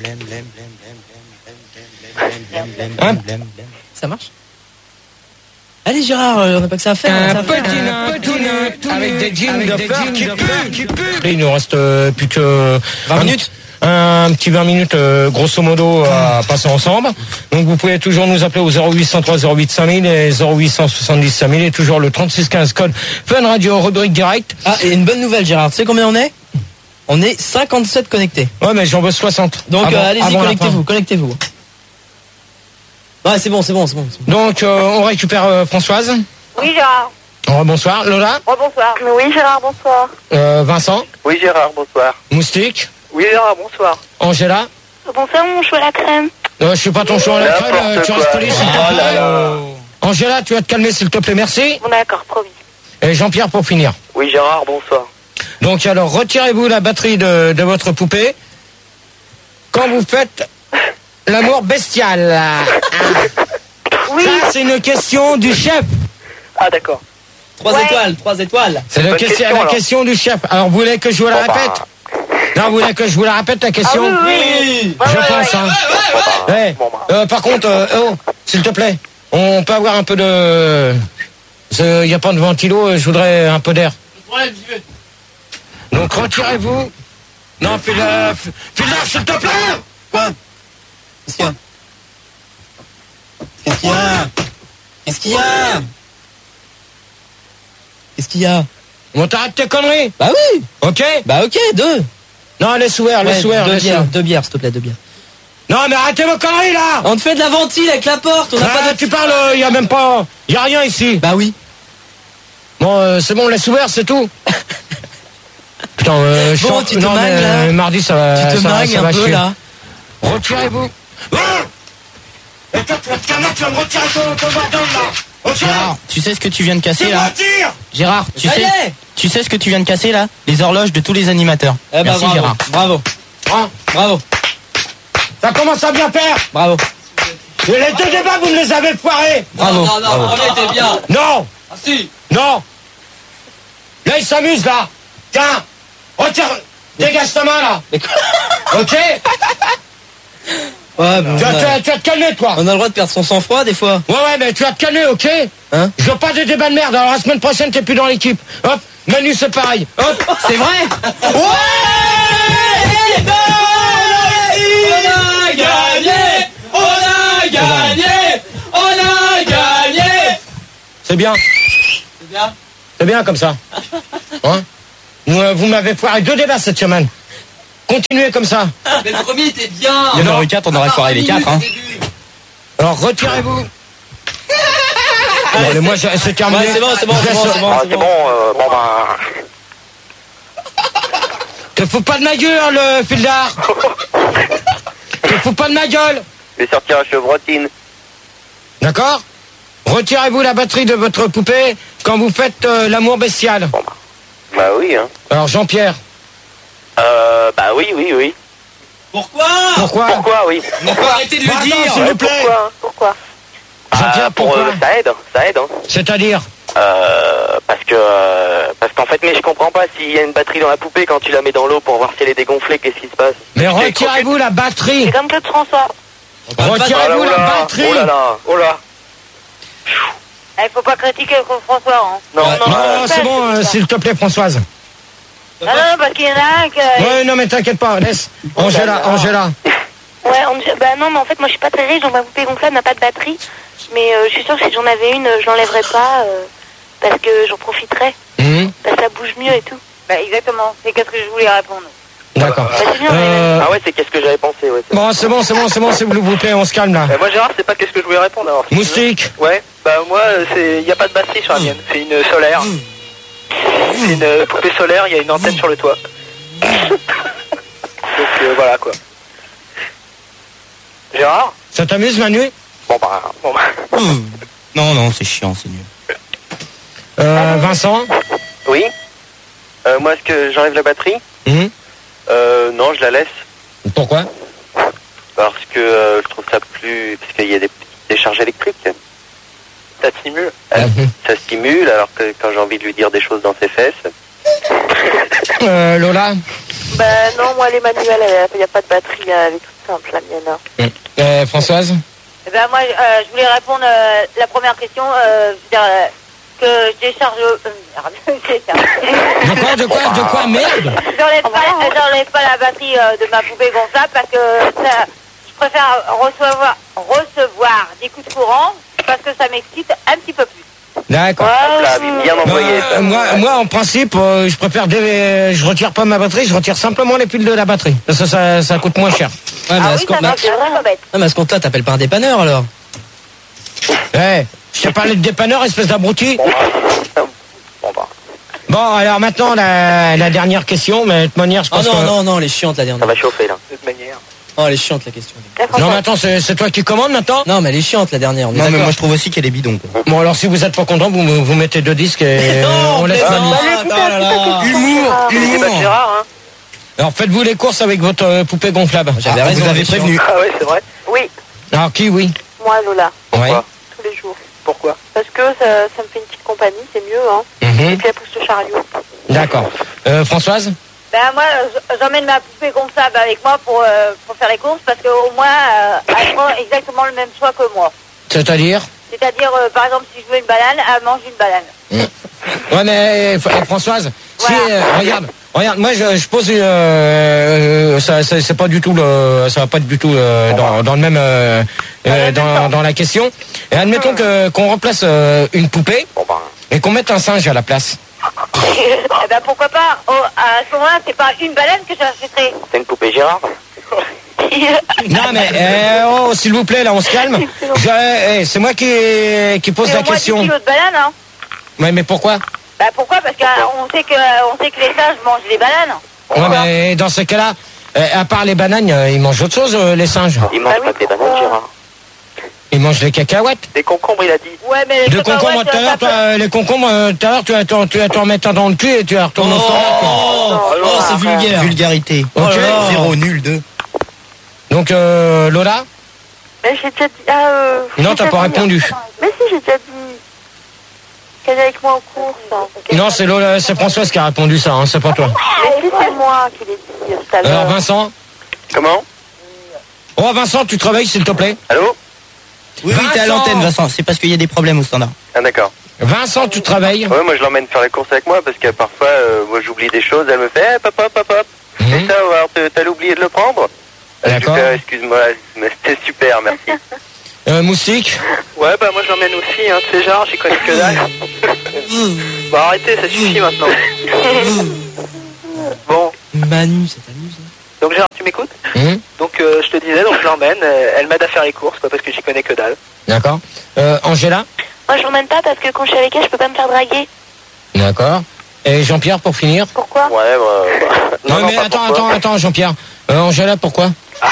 Speaker 3: Hein?
Speaker 4: Ça marche? Allez, Gérard, on n'a pas que ça à faire.
Speaker 3: Un
Speaker 4: ça à faire.
Speaker 3: petit nain tout neuf avec des jeans de peur qui puent. Il nous reste plus que
Speaker 4: 20 minutes.
Speaker 3: Un petit 20 minutes grosso modo à passer ensemble. Donc vous pouvez toujours nous appeler au 0803 08 5000 et 0870 5000 et toujours le 3615 code Fun Radio rubrique direct.
Speaker 4: Ah, et une bonne nouvelle, Gérard. Tu sais combien on est? On est 57 connectés.
Speaker 3: Ouais mais j'en veux 60.
Speaker 4: Donc, allez-y,
Speaker 3: avant la
Speaker 4: connectez-vous. Ouais, c'est bon.
Speaker 3: Donc on récupère Françoise.
Speaker 1: Oui, Gérard.
Speaker 3: Bonsoir. Lola.
Speaker 1: Bonsoir.
Speaker 2: Oui, Gérard, bonsoir.
Speaker 3: Vincent.
Speaker 6: Oui, Gérard, bonsoir.
Speaker 3: Moustique.
Speaker 7: Oui Gérard, bonsoir.
Speaker 3: Angela.
Speaker 2: Bonsoir, mon chou à la crème.
Speaker 3: Je suis pas ton chou à la crème,
Speaker 6: N'importe
Speaker 3: tu
Speaker 6: quoi.
Speaker 3: restes poli s'il te
Speaker 6: Oh là
Speaker 3: plaît.
Speaker 6: là.
Speaker 3: Angela, tu vas te calmer s'il te plaît, merci.
Speaker 2: Bon, d'accord, promis.
Speaker 3: Et Jean-Pierre pour finir.
Speaker 7: Oui Gérard, bonsoir.
Speaker 3: Donc alors, retirez-vous la batterie de votre poupée quand vous faites l'amour bestial.
Speaker 2: Oui.
Speaker 3: Ça, c'est une question du chef.
Speaker 7: Ah d'accord.
Speaker 4: 3 étoiles.
Speaker 3: C'est la
Speaker 7: Bonne
Speaker 3: question,
Speaker 7: question,
Speaker 3: la
Speaker 7: alors.
Speaker 3: question du chef. Alors, vous voulez que je vous la
Speaker 7: Bon, bah,
Speaker 3: répète? Non, vous voulez que je vous la répète, la question?
Speaker 4: Oui.
Speaker 3: Je pense, hein. Ouais.
Speaker 7: Bon, bah.
Speaker 3: Par contre, s'il te plaît, on peut avoir un peu de... Il n'y a pas de ventilo, je voudrais un peu d'air. Donc, retirez-vous. Non, fais-le, s'il te plaît.
Speaker 5: Quoi? Qu'est-ce qu'il y a? Qu'est-ce qu'il y a? Qu'est-ce qu'il y a?
Speaker 4: Qu'est-ce qu'il y a?
Speaker 3: Bon, t'arrêtes tes conneries.
Speaker 4: Bah oui.
Speaker 3: Ok?
Speaker 4: Bah ok, 2.
Speaker 3: Non, laisse ouvert, laisse ouvert.
Speaker 4: Deux bières, s'il te plaît, 2 bières.
Speaker 3: Non, mais arrêtez vos conneries, là.
Speaker 4: On te fait de la ventile avec la porte, on n'a pas de...
Speaker 3: Tu parles, il y a même pas... Il y a rien ici.
Speaker 4: Bah oui.
Speaker 3: Bon, c'est bon, laisse ouvert, c'est tout. Putain,
Speaker 4: Bon, tu te mangues, là.
Speaker 3: mardi, ça va.
Speaker 4: Tu te
Speaker 3: ça va-
Speaker 4: mangues
Speaker 3: ça
Speaker 4: un
Speaker 3: va
Speaker 4: peu,
Speaker 3: chier.
Speaker 4: là.
Speaker 3: Retirez-vous. Et toi, tu vas te calmer, tu vas me retirer ton bordel, là. Ok.
Speaker 5: Gérard, tu sais ce que tu viens de casser
Speaker 3: Tu
Speaker 5: là?
Speaker 3: retires.
Speaker 5: Gérard, tu
Speaker 4: Ça y
Speaker 5: sais,
Speaker 4: est.
Speaker 5: tu sais ce que tu viens de casser là? Les horloges de tous les animateurs.
Speaker 4: Eh bah,
Speaker 5: Merci
Speaker 4: bravo.
Speaker 5: Gérard.
Speaker 4: Bravo.
Speaker 3: Hein,
Speaker 4: Bravo.
Speaker 3: ça commence à bien faire.
Speaker 4: Bravo.
Speaker 3: Et les deux débats, vous me les avez foirés.
Speaker 5: Bravo.
Speaker 4: Non, on était bien.
Speaker 3: Non.
Speaker 4: Ah si.
Speaker 3: Non. Là, il s'amuse, là. Tiens. Retire. Dégage ta main, là.
Speaker 4: Mais quoi?
Speaker 3: Ok.
Speaker 4: Ouais, bon,
Speaker 3: Tu vas te calmer, toi.
Speaker 4: on a le droit de perdre son sang-froid des fois.
Speaker 3: Ouais, mais tu vas te calmer, ok?
Speaker 4: Hein?
Speaker 3: Je veux pas de débat de merde. Alors la semaine prochaine, t'es plus dans l'équipe. Hop, Manu, c'est pareil. Hop,
Speaker 4: C'est vrai?
Speaker 5: On a gagné!
Speaker 3: c'est bien. C'est bien comme ça. Hein? Vous m'avez foiré 2 débats cette semaine. Continuez comme ça.
Speaker 4: Mais le premier était bien.
Speaker 5: Il y en aurait eu 4, on aurait foiré les 4. Hein.
Speaker 3: Alors retirez-vous. Bon, allez, moi c'est terminé.
Speaker 4: Ouais, c'est bon.
Speaker 7: Ah, c'est bon, bon ben...
Speaker 3: Te fous pas de ma gueule, Fildar. Te fous pas de ma gueule.
Speaker 6: Je vais sortir à chevrotine.
Speaker 3: D'accord? Retirez-vous la batterie de votre poupée quand vous faites l'amour bestial.
Speaker 6: Bah oui, hein.
Speaker 3: Alors Jean-Pierre,
Speaker 7: Bah oui.
Speaker 4: Pourquoi?
Speaker 3: pourquoi?
Speaker 7: Pourquoi, oui?
Speaker 4: On peut arrêter de le
Speaker 3: Pardon,
Speaker 4: dire.
Speaker 3: s'il vous plaît.
Speaker 2: Pourquoi
Speaker 3: Jean-Pierre, pourquoi?
Speaker 7: Ça aide, hein.
Speaker 3: C'est-à-dire?
Speaker 7: Parce qu'en fait, mais je comprends pas s'il y a une batterie dans la poupée quand tu la mets dans l'eau pour voir si elle est dégonflée, qu'est-ce qui se passe?
Speaker 3: Mais retirez-vous la batterie.
Speaker 2: C'est comme Claude François.
Speaker 3: Retirez-vous la batterie.
Speaker 7: Oh là.
Speaker 1: Il faut pas critiquer François. Hein.
Speaker 7: Non,
Speaker 3: Non, c'est bon, s'il te plaît, Françoise.
Speaker 1: Non, parce qu'il y en a un qui...
Speaker 3: Ouais, non, mais t'inquiète pas, laisse. Angela.
Speaker 2: Ouais, bah non, mais en fait, moi, je suis pas très riche, donc ma poupée gonflable n'a pas de batterie. Mais je suis sûre que si j'en avais une, je l'enlèverais pas, parce que j'en profiterais. Parce que ça bouge mieux et tout.
Speaker 1: Bah, exactement. C'est qu'est-ce que je voulais répondre.
Speaker 3: D'accord.
Speaker 2: Bah, c'est bien,
Speaker 7: Ah ouais, c'est qu'est-ce que j'avais pensé, ouais.
Speaker 3: Bon, c'est bon, s'il vous plaît, on se calme là.
Speaker 6: Moi, Gérard, c'est pas qu'est-ce que je voulais répondre alors.
Speaker 3: Moustique.
Speaker 6: Ouais, bah moi, il n'y a pas de batterie sur la mienne. C'est une solaire. C'est une poupée solaire, il y a une antenne sur le toit. Donc voilà quoi. Gérard?
Speaker 3: Ça t'amuse, Manu?
Speaker 6: Bon bah.
Speaker 5: Non, c'est chiant, c'est nul.
Speaker 3: Vincent?
Speaker 6: Oui. Moi, est-ce que j'enlève la batterie? Non, je la laisse.
Speaker 3: Pourquoi?
Speaker 6: Parce que je trouve ça plus... Parce qu'il y a des petites décharges électriques. Ça stimule. Ça stimule, alors que quand j'ai envie de lui dire des choses dans ses fesses...
Speaker 3: Lola?
Speaker 2: Bah non, moi, les manuels, il n'y a pas de batterie, elle est toute simple, la mienne.
Speaker 3: Françoise?
Speaker 1: Eh ben, moi, je voulais répondre la première question. Je veux dire que je décharge...
Speaker 3: De quoi, merde?
Speaker 1: J'enlève pas la batterie de ma poupée gonflable parce que ça, je préfère recevoir des coups de courant parce que ça m'excite un petit peu plus.
Speaker 3: D'accord.
Speaker 6: Là, bien envoyé. Ça.
Speaker 3: Moi, en principe, je préfère... je retire pas ma batterie, je retire simplement les piles de la batterie. Parce que ça coûte moins cher.
Speaker 4: Ouais, mais
Speaker 1: Ah
Speaker 4: à
Speaker 1: oui,
Speaker 4: ce
Speaker 1: ça
Speaker 4: compte-là,
Speaker 1: c'est vraiment bête.
Speaker 4: à ce compte-là, t'appelles pas un dépanneur alors?
Speaker 3: Je t'ai parlé de dépanneur, espèce d'abruti.
Speaker 6: Bon bah.
Speaker 3: Bon, alors maintenant, la dernière question, mais de toute manière, je
Speaker 4: Oh
Speaker 3: pense que...
Speaker 4: non, elle est chiante la
Speaker 7: Ça
Speaker 4: dernière.
Speaker 7: va chauffer, là.
Speaker 6: De toute manière.
Speaker 4: Oh, elle est chiante la question.
Speaker 3: Non, mais attends, c'est toi qui commandes maintenant?
Speaker 4: Non, mais elle est chiante la dernière, on est
Speaker 5: Non, mais
Speaker 4: d'accord.
Speaker 5: moi je trouve aussi qu'elle est bidon. Quoi.
Speaker 3: Bon, alors si vous êtes pas content, vous mettez 2 disques et on laisse Manu.
Speaker 5: Humour.
Speaker 6: C'est pas Gérard, hein.
Speaker 3: Alors faites-vous les courses avec votre poupée gonflable.
Speaker 4: J'avais raison,
Speaker 5: vous avez
Speaker 4: elle est chiante.
Speaker 5: prévenu.
Speaker 6: Ah ouais, c'est vrai.
Speaker 2: Oui,
Speaker 3: Alors qui, oui?
Speaker 2: moi, Lola,
Speaker 3: Ouais.
Speaker 2: tous les jours.
Speaker 6: Pourquoi?
Speaker 2: Parce que ça me fait une petite compagnie, c'est mieux, hein. Et puis elle pousse le chariot.
Speaker 3: D'accord. Françoise?
Speaker 1: Ben moi, j'emmène ma poupée gonflable avec moi pour faire les courses parce qu'au moins, elle prend exactement le même choix que moi.
Speaker 3: C'est-à-dire?
Speaker 1: C'est-à-dire, par exemple, si je veux une banane, elle mange une banane.
Speaker 3: Ouais, mais Françoise, si,
Speaker 1: Voilà.
Speaker 3: regarde, moi je pose ça c'est pas du tout ça va pas du tout dans le même dans la question. Et admettons qu'on remplace une poupée et qu'on mette un singe à la place.
Speaker 1: Eh ben pourquoi pas. À ce moment-là, c'est pas une banane que j'achèterai.
Speaker 7: C'est une poupée Gérard?
Speaker 3: Non mais s'il vous plaît, là on se calme. C'est moi qui pose la question.
Speaker 1: C'est au moins 10 kilos de banane, hein.
Speaker 3: Ouais, mais pourquoi?
Speaker 1: Bah pourquoi? Parce qu'on sait que les singes mangent les bananes.
Speaker 3: Ouais, mais dans ce cas-là, à part les bananes, ils mangent autre chose, les singes.
Speaker 7: Il mange pas que des bananes, Gérard.
Speaker 3: Ils mangent les cacahuètes.
Speaker 6: Des concombres, il a dit.
Speaker 1: Ouais, mais les
Speaker 3: De concombre tout à l'heure, les concombres tout à l'heure, tu vas t'en remettre un dans le cul et tu vas retourner au standard.
Speaker 4: Oh, c'est vulgaire.
Speaker 5: Vulgarité.
Speaker 3: Ok.
Speaker 5: 0, nul, 2.
Speaker 3: Donc Lola?
Speaker 2: Mais j'ai déjà dit...
Speaker 3: Non, t'as pas répondu.
Speaker 2: Mais si, j'ai déjà dit qu'elle est avec moi aux courses.
Speaker 3: Non, c'est Lola, c'est Françoise qui a répondu ça, hein, c'est pas toi.
Speaker 2: Mais si, c'est moi qui l'ai dit tout à
Speaker 3: Alors
Speaker 2: l'heure.
Speaker 3: Vincent?
Speaker 6: Comment?
Speaker 3: Oh Vincent, tu travailles s'il te plaît.
Speaker 6: Allô?
Speaker 5: Oui, t'es à l'antenne, Vincent. C'est parce qu'il y a des problèmes au standard.
Speaker 6: Ah d'accord.
Speaker 3: Vincent, tu travailles.
Speaker 6: Ouais, moi je l'emmène faire les courses avec moi parce que parfois, moi j'oublie des choses, elle me fait, hop, hop, hop, hop. Et ça, alors, t'as oublié de le prendre?
Speaker 3: D'accord.
Speaker 6: Super, excuse-moi, mais c'était super, merci.
Speaker 3: Moustique.
Speaker 7: Ouais, bah moi je l'emmène aussi, hein, tu sais, genre, j'y connais que dalle. Bon, arrêtez, ça suffit maintenant. Bon.
Speaker 4: Manu, ça t'amuse.
Speaker 7: Donc Gérard, tu m'écoutes? Donc je te disais, donc je l'emmène, elle m'aide à faire les courses, quoi, parce que j'y connais que dalle.
Speaker 3: D'accord. Angela.
Speaker 2: Moi, je l'emmène pas parce que quand je suis avec elle, je peux pas me faire draguer.
Speaker 3: D'accord. Et Jean-Pierre pour finir.
Speaker 2: Pourquoi?
Speaker 6: Ouais, bah...
Speaker 3: Non, mais attends, Jean-Pierre. Angela, pourquoi?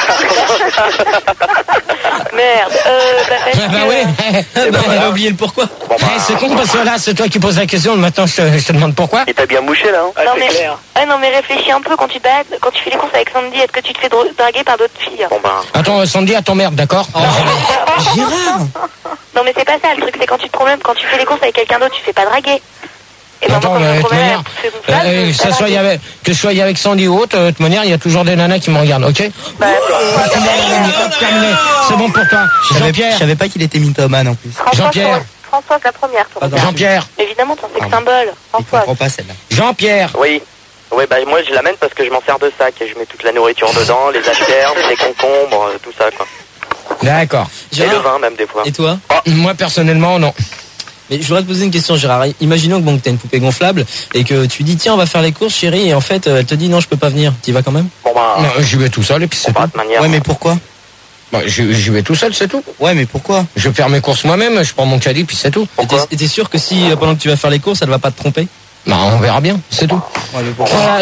Speaker 2: Merde.
Speaker 3: Bah oui.
Speaker 4: Elle a oublié le pourquoi.
Speaker 3: C'est con parce que là, c'est toi qui poses la question. Maintenant, je te demande pourquoi.
Speaker 6: Il t'a bien mouché là, hein?
Speaker 2: Non mais, non mais réfléchis un peu quand tu te balades, quand tu fais les courses avec Sandy, est-ce que tu te fais draguer par d'autres filles?
Speaker 6: Bon bah...
Speaker 3: Attends, Sandy, à ton merde, d'accord?
Speaker 5: Gérard!
Speaker 2: Non mais c'est pas ça, le truc c'est quand tu te promènes, quand tu fais les courses avec quelqu'un d'autre, tu te fais pas draguer. Et ben,
Speaker 3: Attends,
Speaker 2: moi, quand je me
Speaker 3: de toute
Speaker 2: promène
Speaker 3: manière,
Speaker 2: avec ces gonflables, je me fais draguer.
Speaker 3: que je sois avec Sandy ou autre, de toute manière, il y a toujours des nanas qui me regardent, ok?
Speaker 2: Bah,
Speaker 3: Terminé. C'est bon pour toi.
Speaker 5: Je
Speaker 3: Jean-Pierre.
Speaker 5: savais pas qu'il était mythomane en plus.
Speaker 3: Jean-Pierre.
Speaker 2: Françoise la première, toi.
Speaker 3: Jean-Pierre.
Speaker 2: Évidemment, ton sex symbole.
Speaker 5: Il
Speaker 2: Françoise.
Speaker 5: comprend pas celle-là.
Speaker 3: Jean-Pierre.
Speaker 7: Oui. Ouais, bah moi je l'amène parce que je m'en sers de sac et je mets toute la nourriture dedans, les asperges, les concombres, tout ça, quoi.
Speaker 3: D'accord.
Speaker 7: Et le vin même des fois.
Speaker 4: Et toi?
Speaker 3: Moi, personnellement, non.
Speaker 4: Mais je voudrais te poser une question, Gérard. Imaginons que bon, t'as une poupée gonflable et que tu dis tiens, on va faire les courses, chérie, et en fait, elle te dit non, je peux pas venir. T'y vas quand même?
Speaker 7: Bon bah...
Speaker 3: Non, j'y vais tout seul et puis c'est tout.
Speaker 7: de manière...
Speaker 5: Ouais, mais pourquoi?
Speaker 3: Bah, j'y vais tout seul, c'est tout.
Speaker 5: Ouais, mais pourquoi?
Speaker 3: Je vais faire mes courses moi-même, je prends mon caddie puis c'est tout.
Speaker 4: Et t'es sûr que si pendant que tu vas faire les courses, elle va pas te tromper?
Speaker 3: Bah, on verra bien, c'est tout.
Speaker 5: Ouais, mais pourquoi?
Speaker 3: Voilà,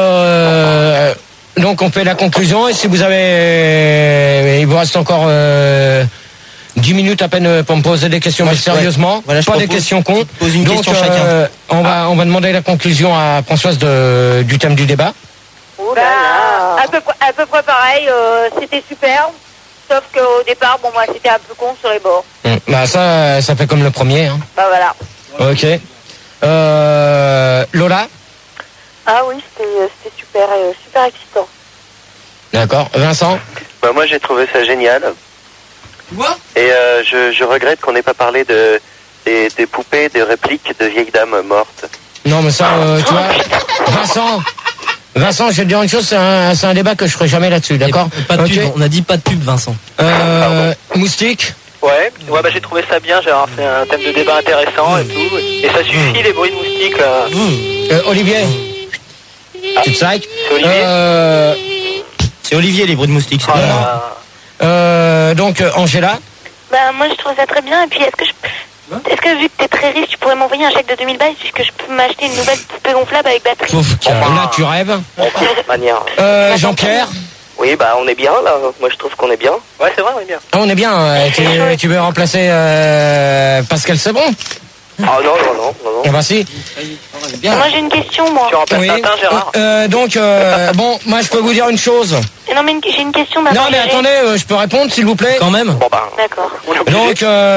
Speaker 3: donc on fait la conclusion et si vous avez, il vous reste encore 10 minutes à peine pour me poser des questions, mais sérieusement,
Speaker 5: voilà, je
Speaker 3: pas des
Speaker 5: propose
Speaker 3: questions cons.
Speaker 5: pose une
Speaker 3: Donc
Speaker 5: question chacun.
Speaker 3: on va demander la conclusion à Françoise du thème du débat.
Speaker 1: Bah, à peu près pareil, c'était super. Sauf qu'au départ, bon, moi, c'était un peu con sur les bords.
Speaker 3: Bah ça fait comme le premier. Hein.
Speaker 1: Bah voilà.
Speaker 3: Ok. Lola.
Speaker 2: Ah oui, c'était super, super excitant.
Speaker 3: D'accord. Vincent.
Speaker 6: Bah moi j'ai trouvé ça génial.
Speaker 5: Quoi?
Speaker 6: Et je regrette qu'on n'ait pas parlé des poupées, des répliques de vieilles dames mortes.
Speaker 3: Non mais ça, tu vois, Vincent, je vais te dire une chose, c'est un débat que je ferai jamais là-dessus, d'accord?
Speaker 4: Pas de pub, on a dit pas de pub, Vincent.
Speaker 3: Moustique.
Speaker 7: Ouais, bah j'ai trouvé ça bien, Gérard, c'est un thème de débat intéressant et tout. Et ça suffit les bruits de moustiques là.
Speaker 3: Olivier. Tu te sais?
Speaker 7: C'est Olivier.
Speaker 5: C'est Olivier, les bruits de moustiques. c'est
Speaker 7: Ah,
Speaker 5: bien.
Speaker 3: Donc Angela.
Speaker 2: Bah moi je trouve ça très bien et puis est-ce que vu que t'es très riche tu pourrais m'envoyer un chèque de 2000 balles puisque je peux m'acheter une nouvelle poupée gonflable avec batterie.
Speaker 3: Là tu rêves.
Speaker 7: de manière...
Speaker 3: Jean-Pierre.
Speaker 7: Oui, bah on est bien là, moi je trouve qu'on est bien. Ouais, c'est vrai, on est bien.
Speaker 3: Ah, on est bien. Tu veux remplacer Pascal Sebron?
Speaker 7: Ah non.
Speaker 3: Eh ben si.
Speaker 2: Moi j'ai une question moi.
Speaker 7: Tu remplaces
Speaker 3: Oui.
Speaker 7: Tintin, Gérard?
Speaker 3: Donc bon, moi je peux vous dire une chose.
Speaker 2: Non mais j'ai une question
Speaker 3: Non mais attendez, je peux répondre s'il vous plaît.
Speaker 4: Quand même.
Speaker 7: Bon bah...
Speaker 2: D'accord.
Speaker 3: Donc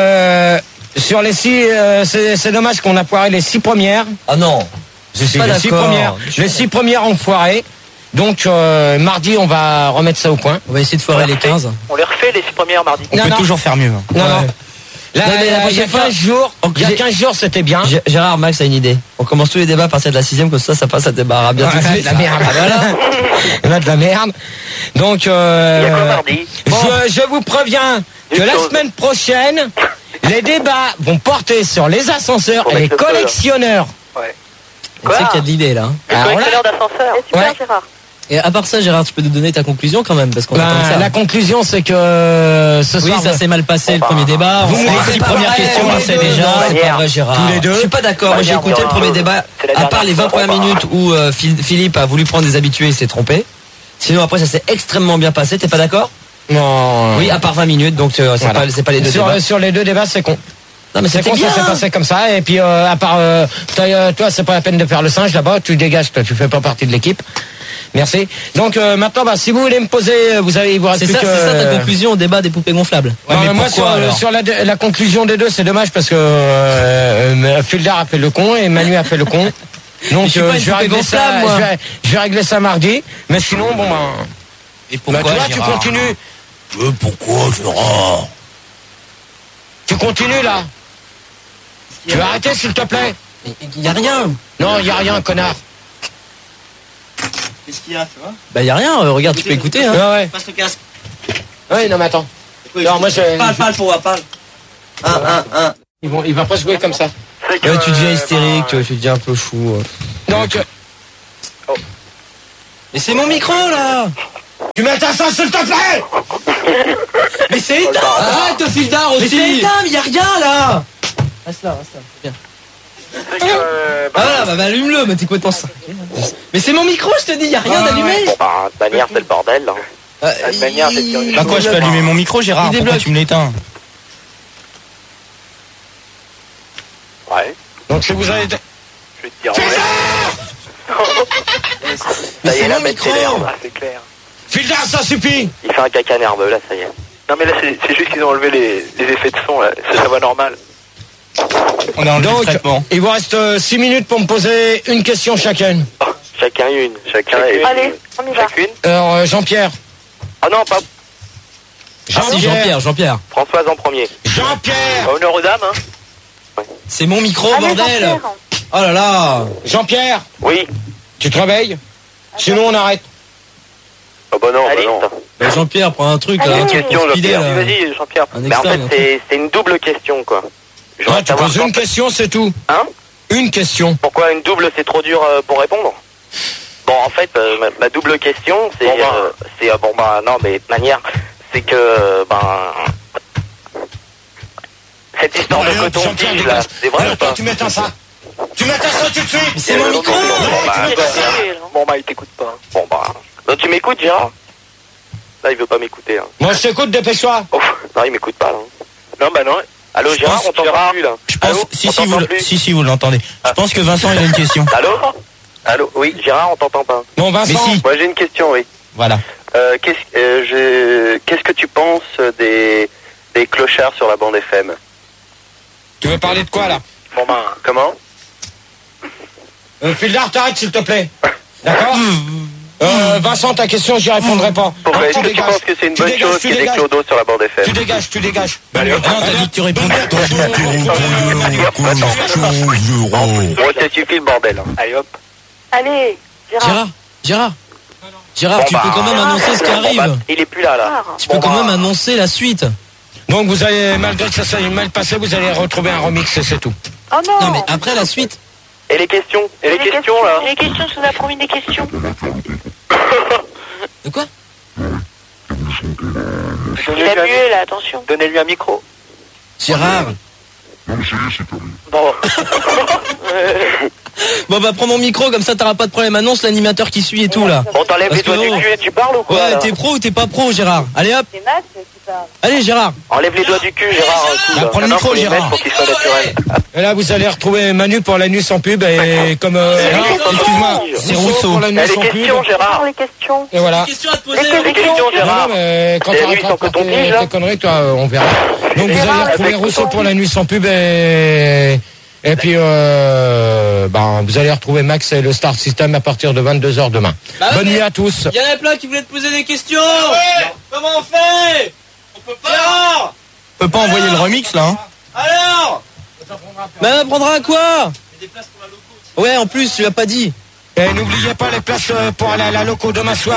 Speaker 3: sur les 6, c'est dommage qu'on a foiré les 6 premières.
Speaker 4: Ah non.
Speaker 3: C'est
Speaker 4: pas
Speaker 3: les 6
Speaker 4: d'accord.
Speaker 3: premières. Les 6 premières ont foiré. Donc mardi on va remettre ça au point.
Speaker 4: On va essayer de foirer les 15.
Speaker 7: On les refait les 6 premières mardi.
Speaker 5: On peut toujours faire mieux.
Speaker 3: Non. Là,
Speaker 4: Non, mais la
Speaker 3: il y a
Speaker 4: prochaine fois-
Speaker 3: 15 jours, c'était bien.
Speaker 4: Gérard, Max a une idée. On commence tous les débats à partir de la 6ème, comme ça passe à débarras bien tout de suite.
Speaker 3: de la merde.
Speaker 4: Voilà.
Speaker 3: On a de la merde. Donc
Speaker 6: Il y a quoi mardi?
Speaker 3: je vous préviens que la semaine prochaine, les débats vont porter sur les ascenseurs et les collectionneurs.
Speaker 7: Ouais.
Speaker 4: Tu sais qu'il y a de l'idée là. hein.
Speaker 7: Les
Speaker 3: Alors là-
Speaker 7: collectionneurs d'ascenseurs.
Speaker 2: Super
Speaker 3: Ouais.
Speaker 2: Gérard.
Speaker 4: Et à part ça, Gérard, tu peux nous donner ta conclusion quand même, parce qu'on attend ça.
Speaker 3: La conclusion, c'est que ce
Speaker 4: Oui,
Speaker 3: soir,
Speaker 4: ça s'est mal passé le premier débat.
Speaker 3: Vous
Speaker 4: On
Speaker 3: me
Speaker 4: sait
Speaker 3: dites
Speaker 4: les
Speaker 3: pas
Speaker 4: premières
Speaker 3: vrai,
Speaker 4: questions,
Speaker 3: tous
Speaker 4: on
Speaker 3: les
Speaker 4: sait
Speaker 3: deux.
Speaker 4: déjà. C'est pas vrai, Gérard.
Speaker 3: Tous les deux.
Speaker 4: Je suis pas d'accord. Moi, j'ai écouté le premier débat.
Speaker 7: C'est la
Speaker 4: À part
Speaker 7: dernière
Speaker 4: les 20
Speaker 7: fois.
Speaker 4: premières minutes où Philippe a voulu prendre des habitués et s'est trompé. Sinon, après, ça s'est extrêmement bien passé. T'es pas d'accord?
Speaker 3: Non.
Speaker 4: Oui, à part 20 minutes, donc c'est
Speaker 3: Voilà.
Speaker 4: pas les deux débats.
Speaker 3: Sur les deux débats, c'est con.
Speaker 4: Non, mais
Speaker 3: C'est
Speaker 4: c'était
Speaker 3: con,
Speaker 4: bien.
Speaker 3: ça s'est passé comme ça. Et puis, à part, toi, c'est pas la peine de faire le singe là-bas. Tu dégages, toi, tu fais pas partie de l'équipe. Merci. Donc maintenant, si vous voulez me poser, il vous reste
Speaker 4: C'est
Speaker 3: plus
Speaker 4: ça,
Speaker 3: que...
Speaker 4: c'est ça ta conclusion au débat des poupées gonflables.
Speaker 3: Non,
Speaker 5: mais
Speaker 3: moi,
Speaker 5: pourquoi, alors
Speaker 3: sur la conclusion des deux, c'est dommage parce que Fuldar a fait le con et Manu a fait le con. Donc
Speaker 4: je suis pas une
Speaker 3: je vais
Speaker 4: poupée
Speaker 3: régler ça,
Speaker 4: gonflable, moi.
Speaker 3: je vais régler ça mardi. Mais sinon, bon
Speaker 5: Et
Speaker 3: bah,
Speaker 5: pourquoi,
Speaker 3: tu vois, tu
Speaker 5: Gérard?
Speaker 3: continues. Pourquoi, Gérard? Tu continues, là? Tu vas arrêter, s'il te plaît?
Speaker 4: Y a rien.
Speaker 3: Non, y a rien, connard.
Speaker 8: Qu'est-ce qu'il y a, tu vois?
Speaker 4: Bah y a rien, regarde, tu peux écouter, hein.
Speaker 3: Ouais.
Speaker 8: Passe le casque.
Speaker 3: Ouais, non, mais attends. Non, moi,
Speaker 8: Parle, pour moi, parle.
Speaker 3: Il va pas jouer comme ça.
Speaker 4: Ouais, tu deviens hystérique, tu deviens un peu fou.
Speaker 3: Donc...
Speaker 4: Mais c'est mon micro, là.
Speaker 3: Tu m'éteins ça, s'il te plaît.
Speaker 4: Mais c'est éteint. Arrête, au fil d'art aussi. Mais c'est éteint, mais y a rien, là. Reste là, bien. Ah voilà, bah allume-le, mais t'es complètement ça. Mais c'est mon micro, je te dis, y a rien d'allumé.
Speaker 7: Bah, de manière, c'est le bordel, là. De manière, c'est
Speaker 5: Bah quoi, je peux allumer mon micro, Gérard? Pourquoi tu me l'éteins?
Speaker 7: Ouais.
Speaker 3: Donc si vous avez...
Speaker 7: Je vais te dire,
Speaker 4: Mais
Speaker 7: ça y
Speaker 4: c'est
Speaker 7: est, là,
Speaker 4: mon
Speaker 7: mettre
Speaker 4: micro.
Speaker 7: l'air, c'est clair.
Speaker 3: Fildar, ça suffit.
Speaker 7: Il fait un caca nerveux, là, ça y est. Non, mais là, c'est juste qu'ils ont enlevé les effets de son, là. Ça va normal.
Speaker 5: On est en
Speaker 3: Donc,
Speaker 5: traitement.
Speaker 3: il vous reste 6 minutes pour me poser une question chacun.
Speaker 7: Chacun une. Chacun et...
Speaker 2: Allez, on y va.
Speaker 7: Chacune.
Speaker 3: Alors, Jean-Pierre.
Speaker 7: Ah non, pas
Speaker 4: Si, Jean-Pierre.
Speaker 7: Françoise en premier.
Speaker 3: Jean-Pierre.
Speaker 7: Honneur aux dames, hein.
Speaker 4: C'est mon micro,
Speaker 2: Allez,
Speaker 4: bordel.
Speaker 2: Jean-Pierre.
Speaker 4: Oh là là.
Speaker 3: Jean-Pierre,
Speaker 7: Oui.
Speaker 3: tu te réveilles? Sinon, on arrête.
Speaker 6: Oh bah non,
Speaker 7: Allez,
Speaker 4: Bah, Jean-Pierre, prends un truc, là.
Speaker 2: Allez,
Speaker 4: Un truc
Speaker 6: question,
Speaker 4: pour speeder,
Speaker 6: Jean-Pierre.
Speaker 4: là.
Speaker 7: Vas-y, Jean-Pierre.
Speaker 4: Un
Speaker 7: Mais en
Speaker 4: externe,
Speaker 7: fait, c'est une double question, quoi. Je
Speaker 3: Toi,
Speaker 7: voudrais
Speaker 3: tu
Speaker 7: savoir
Speaker 3: poses une question, c'est tout.
Speaker 7: Hein?
Speaker 3: Une question.
Speaker 7: Pourquoi une double, c'est trop dur pour répondre? Bon, en fait, ma double question, c'est... non, mais de manière, c'est que, cette histoire de
Speaker 3: Allez, hop,
Speaker 7: coton-tige,
Speaker 3: Jean-Pierre,
Speaker 7: là,
Speaker 3: dégage.
Speaker 7: c'est vrai
Speaker 3: Alors,
Speaker 7: ou
Speaker 3: toi,
Speaker 7: pas?
Speaker 3: tu m'éteins ça. Tu m'éteins ça tout de suite.
Speaker 4: C'est mon micro.
Speaker 7: Bon, il t'écoute pas. Donc, tu m'écoutes, Gérard? Là, il veut pas m'écouter, hein.
Speaker 3: Moi, je t'écoute, dépêche-toi.
Speaker 7: Oh, non, il m'écoute pas, là. Non, bah non. Allô, Gérard, on t'entend plus, là.
Speaker 5: Je pense,
Speaker 7: Allô,
Speaker 5: si,
Speaker 7: on
Speaker 5: si, vous,
Speaker 7: t'entend plus.
Speaker 5: si, vous l'entendez. Je pense que Vincent, il a une question.
Speaker 7: Allô, oui, Gérard, on t'entend pas.
Speaker 3: Bon, Vincent.
Speaker 5: Mais si.
Speaker 6: Moi j'ai une question, oui.
Speaker 5: Voilà.
Speaker 6: Qu'est-ce que tu penses des clochards sur la bande FM?
Speaker 3: Tu veux parler de quoi, là?
Speaker 6: Comment?
Speaker 3: Fildar, t'arrêtes, s'il te plaît. D'accord? Vincent, ta question, j'y répondrai pas.
Speaker 6: Pourquoi? Est-ce
Speaker 3: Tu
Speaker 6: que tu
Speaker 3: dégages.
Speaker 6: penses que c'est une
Speaker 3: Tu
Speaker 6: bonne
Speaker 3: dégages,
Speaker 6: chose
Speaker 3: tu
Speaker 6: qu'il y ait des
Speaker 3: dégages.
Speaker 6: clodos sur la bande FM?
Speaker 3: Tu dégages.
Speaker 5: Ah non, t'as dit que tu répondais.
Speaker 6: Bon, ça suffit le bordel. Hein.
Speaker 7: Allez, hop.
Speaker 2: Allez, Gérard.
Speaker 4: Gérard, tu peux quand même annoncer ce qui arrive.
Speaker 7: Il est plus là.
Speaker 4: Tu peux quand même annoncer la suite.
Speaker 3: Donc, vous allez, malgré que ça soit mal passé, vous allez retrouver un remix, et c'est tout.
Speaker 2: Oh non.
Speaker 4: Non, mais après la suite.
Speaker 7: Et les questions?
Speaker 2: Les questions, je vous ai promis des questions.
Speaker 4: De quoi?
Speaker 2: Il a mué, là, attention.
Speaker 7: Donnez-lui un micro.
Speaker 4: Gérard.
Speaker 7: Bon.
Speaker 4: Bon bah prends mon micro, comme ça t'auras pas de problème. Annonce l'animateur qui suit et tout là.
Speaker 7: On t'enlève
Speaker 4: Parce
Speaker 7: les doigts
Speaker 4: que,
Speaker 7: du
Speaker 4: oh.
Speaker 7: cul et tu parles ou quoi?
Speaker 4: Ouais,
Speaker 7: là
Speaker 4: t'es pro ou t'es pas pro, Gérard? Allez hop.
Speaker 1: C'est Max qui parle.
Speaker 4: Allez Gérard.
Speaker 7: Enlève les doigts du cul, Gérard. Un coup, là.
Speaker 5: Prends le
Speaker 7: Non,
Speaker 5: micro,
Speaker 7: faut les
Speaker 5: Gérard.
Speaker 7: mettre pour qu'il soit naturel.
Speaker 3: Et là, vous allez retrouver Manu pour la nuit sans pub, et comme...
Speaker 5: Excuse-moi, c'est Rousseau.
Speaker 3: pour la nuit
Speaker 7: Les
Speaker 3: sans pub.
Speaker 7: questions, Gérard.
Speaker 2: Les questions.
Speaker 3: Et voilà.
Speaker 4: Question à te poser.
Speaker 7: Les questions,
Speaker 3: Non,
Speaker 7: Gérard.
Speaker 3: mais quand
Speaker 7: C'est la
Speaker 3: tu
Speaker 7: nuit sans
Speaker 3: arrêteras
Speaker 7: coton-tige, là.
Speaker 3: tes conneries, toi, on verra. Donc, vous
Speaker 2: Gérard,
Speaker 3: allez retrouver
Speaker 2: avec
Speaker 3: Rousseau
Speaker 2: coton.
Speaker 3: pour la nuit sans pub, et puis, vous allez retrouver Max et le Star System à partir de 22h demain.
Speaker 4: Bah ouais,
Speaker 3: Bonne
Speaker 4: mais-
Speaker 3: nuit à tous.
Speaker 4: Il y en a plein qui voulaient te poser des questions. Comment on fait? On peut pas. Gérard.
Speaker 5: On peut pas envoyer le remix, là, hein.
Speaker 4: Alors. Bah on prendra quoi? Ouais, en plus tu l'as pas dit.
Speaker 3: Et n'oubliez pas les places pour aller à la loco demain soir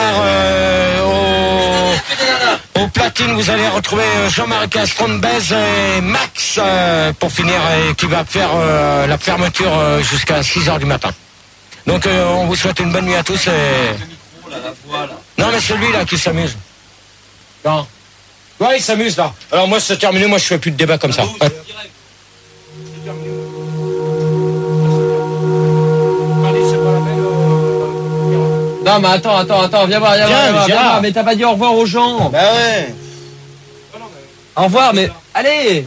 Speaker 3: au platine. Vous allez retrouver Jean-Marie Castron-Bez et Max pour finir, et qui va faire la fermeture jusqu'à 6h du matin. Donc on vous souhaite une bonne nuit à tous. Non mais c'est lui là qui s'amuse. Non. Ouais, il s'amuse là. Alors moi c'est terminé, moi je fais plus de débat comme ça. Ouais.
Speaker 4: Non mais attends, viens voir, viens voir, mais t'as pas dit au revoir aux gens.
Speaker 5: Bah ouais.
Speaker 4: Au revoir, mais allez.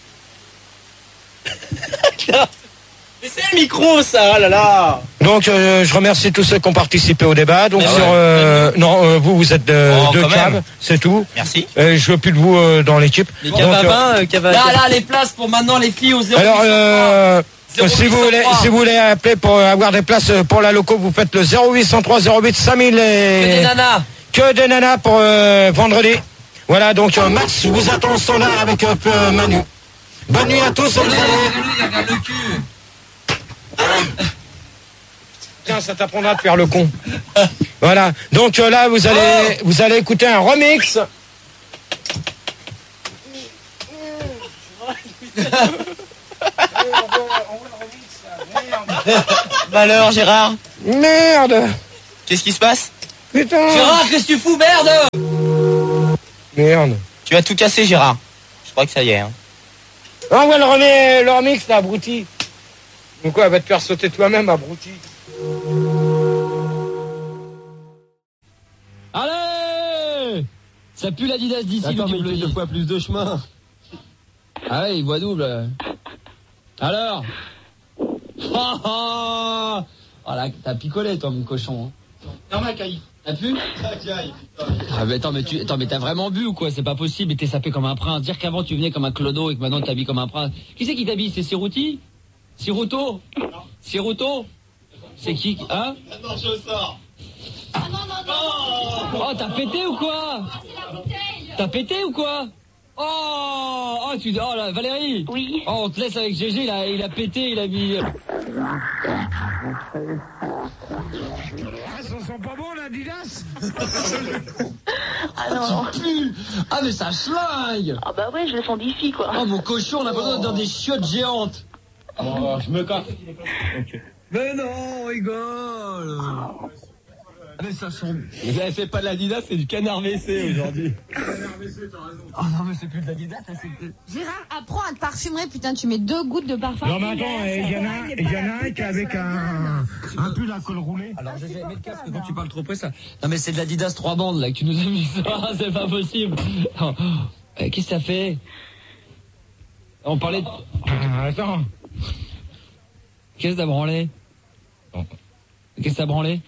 Speaker 4: Mais c'est le micro ça, oh là là.
Speaker 3: Donc je remercie tous ceux qui ont participé au débat. Donc vous êtes deux
Speaker 5: quand
Speaker 3: caves,
Speaker 5: même.
Speaker 3: c'est tout.
Speaker 5: Merci.
Speaker 3: Je veux plus de vous dans l'équipe.
Speaker 4: Les
Speaker 3: Donc,
Speaker 4: cavavins, là, les places pour maintenant les filles au 0.
Speaker 3: alors si vous voulez appeler pour avoir des places pour la loco, vous faites le 0803 08 5000
Speaker 4: des nanas.
Speaker 3: que des nanas pour vendredi. Voilà, donc Max vous attend au standard avec Manu. Bonne nuit à tous.
Speaker 4: Regarde le cul.
Speaker 3: Tiens, ça t'apprendra de faire le con. Voilà, donc là vous allez écouter un remix.
Speaker 5: Malheur, Gérard.
Speaker 3: Merde.
Speaker 5: Qu'est-ce qui se passe?
Speaker 3: Putain.
Speaker 4: Gérard, qu'est-ce que tu fous, merde?
Speaker 3: Merde.
Speaker 5: Tu as tout cassé, Gérard. Je crois que ça y est. Hein.
Speaker 3: Envoie le remix là, abruti. Donc quoi, elle va te faire sauter toi-même, abruti.
Speaker 4: Allez! Ça pue l'Adidas d'ici.
Speaker 8: Attends, mais il fait 2 fois plus de chemin.
Speaker 4: Ah ouais, il voit double. Alors? Oh là, t'as picolé, toi, mon cochon. Hein.
Speaker 5: Non, ma caille.
Speaker 4: T'as pu? Ah mais attends, mais t'as vraiment bu ou quoi? C'est pas possible, t'es sapé comme un prince. Dire qu'avant tu venais comme un clodo et que maintenant tu t'habilles comme un prince. Qui c'est qui t'habille? C'est Sirouti? Sirouto? Sirouto? C'est qui? Hein?
Speaker 8: Non, je sors.
Speaker 4: Oh, t'as pété ou quoi? T'as pété ou quoi? Oh là, Valérie.
Speaker 2: Oui.
Speaker 4: Oh, on te laisse avec GG, il a pété, il a mis.
Speaker 3: Ça sent pas bon l'Adidas.
Speaker 2: Ah non.
Speaker 4: Ah mais ça schlingue.
Speaker 2: Ah bah ouais, je le sens d'ici, quoi.
Speaker 4: Oh mon cochon, on a besoin dans des chiottes géantes.
Speaker 3: Bon, je me casse.
Speaker 8: Okay.
Speaker 4: Mais non, on rigole. Mais ça sent...
Speaker 8: Vous avez fait pas de l'Adidas, c'est du canard WC aujourd'hui.
Speaker 4: Canard WC, t'as raison. Oh non, mais c'est plus de l'Adidas, c'est...
Speaker 9: Gérard, apprends à te parfumer, putain, tu mets 2 gouttes de parfum.
Speaker 3: Non, mais attends, il y en a un qui est avec un pull à col roulé.
Speaker 4: Alors, je vais mettre le casque quand tu parles trop près, ça. Non, mais c'est de l'Adidas 3 bandes, là, que tu nous as mis ça. C'est pas possible. Oh. Qu'est-ce que ça fait? On parlait de...
Speaker 3: Attends.
Speaker 4: Qu'est-ce que t'as branlé? Qu'est-ce que t'as branlé?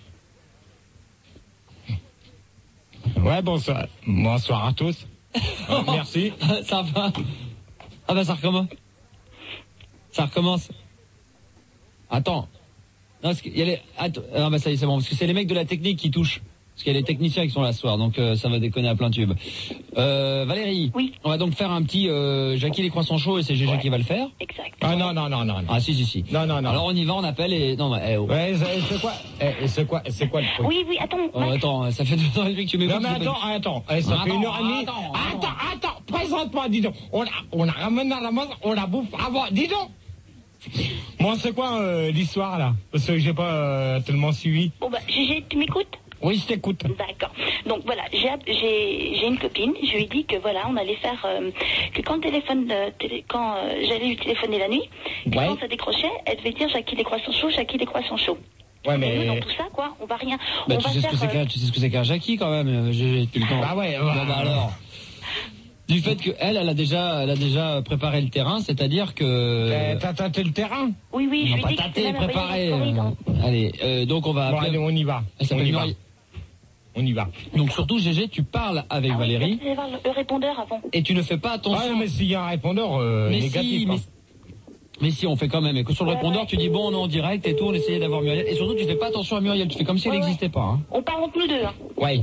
Speaker 3: Ouais, bonsoir. Bonsoir à tous. Merci.
Speaker 4: Ça va. Ah bah ça recommence. Ça recommence. Attends. Non, parce qu'il y a les... Attends. Ah bah ça y est, c'est bon. Parce que c'est les mecs de la technique qui touchent. Parce qu'il y a les techniciens qui sont là ce soir. Donc ça va déconner à plein tube. Valérie.
Speaker 2: Oui.
Speaker 4: On va donc faire un petit Jackie les croissants chauds et c'est GG qui va le faire.
Speaker 2: Exact.
Speaker 3: Ah non.
Speaker 4: Ah si.
Speaker 3: Non.
Speaker 4: Alors on y va, on appelle et... Non, mais... Oh.
Speaker 3: Ouais, c'est quoi le truc?
Speaker 2: Oui, attends.
Speaker 4: Oh, attends, ça fait 2 ans et demi que tu m'écoutes.
Speaker 3: Non mais attends, ça fait 1h30. Attends, présente-moi, dis donc. On a ramené à la maison, on la bouffe avant, dis donc. Bon, c'est quoi l'histoire là? Parce que j'ai pas tellement suivi.
Speaker 2: Bon bah, Gégé, tu m'écoutes?
Speaker 3: Oui, je t'écoute.
Speaker 2: D'accord. Donc voilà, j'ai une copine, je lui ai dit que voilà, on allait faire que quand le téléphone quand j'allais lui téléphoner la nuit,
Speaker 3: ouais.
Speaker 2: Quand ça décrochait, elle devait dire Jackie les croissants chauds, Jackie les croissants chauds.
Speaker 3: Ouais,
Speaker 2: mais nous,
Speaker 3: mais
Speaker 2: dans tout ça, quoi, on va rien.
Speaker 4: Bah,
Speaker 2: on
Speaker 4: tu
Speaker 2: va
Speaker 4: sais ce que c'est qu'un Jackie quand même. J'ai tout le temps.
Speaker 3: Bah ouais.
Speaker 4: Bah alors. Du fait que elle a déjà préparé le terrain, c'est-à-dire que.
Speaker 3: T'as tâté le terrain?
Speaker 2: Oui, je
Speaker 4: non,
Speaker 2: lui
Speaker 4: pas
Speaker 2: ai dit
Speaker 4: tâté,
Speaker 2: que
Speaker 4: préparé. Allez, donc on va appeler.
Speaker 3: Allez, on y va.
Speaker 4: Elle s'appelle Marie.
Speaker 3: On y va.
Speaker 4: Donc surtout, GG, tu parles avec Valérie.
Speaker 2: Oui, voir le répondeur avant.
Speaker 4: Et tu ne fais pas attention.
Speaker 3: Ah mais s'il y a un répondeur négatif.
Speaker 4: Mais si, on fait quand même. Et que sur le répondeur, tu dis bon, on est en direct et tout, on essayait d'avoir Muriel. Et surtout, tu fais pas attention à Muriel. Tu fais comme si elle n'existait pas. Hein.
Speaker 2: On parle entre nous deux. Hein.
Speaker 4: Ouais.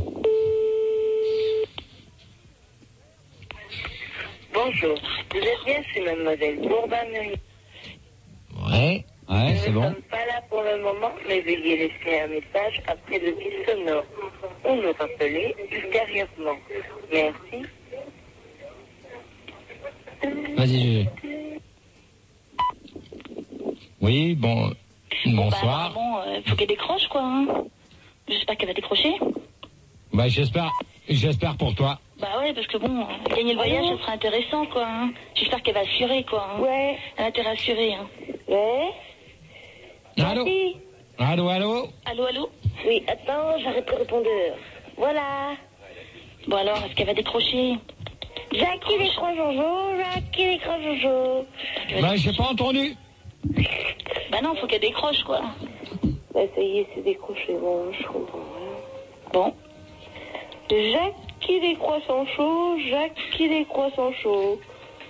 Speaker 10: Bonjour, vous êtes bien chez Mademoiselle Bourbin-Muriel.
Speaker 4: Ouais, c'est bon.
Speaker 10: Nous ne sommes pas là pour le moment, mais veuillez laisser un message après le bip sonore. Ou nous rappeler ultérieurement. Merci.
Speaker 4: Vas-y, GG.
Speaker 3: Oui, bonsoir.
Speaker 2: Bon, faut qu'elle décroche, quoi. Hein. J'espère qu'elle va décrocher.
Speaker 3: Bah, j'espère pour toi.
Speaker 2: Bah ouais, parce que bon, gagner le voyage, ça serait intéressant, quoi. Hein. J'espère qu'elle va assurer, quoi. Hein.
Speaker 10: Ouais.
Speaker 2: Elle a intérêt à assurer, hein.
Speaker 10: Ouais.
Speaker 3: Allô?
Speaker 10: Oui.
Speaker 2: Allô?
Speaker 10: Oui, attends, j'arrête le répondeur. Voilà.
Speaker 2: Bon alors, est-ce qu'elle va décrocher?
Speaker 10: Jackie les croissants chauds, Jackie les croissants chauds.
Speaker 3: Bah, j'ai pas entendu.
Speaker 2: Bah non, faut qu'elle décroche, quoi.
Speaker 10: Bah ça y est, c'est décroché, bon, je comprends.
Speaker 2: Bon.
Speaker 10: Jackie les croissants chauds, Jackie les croissants chauds.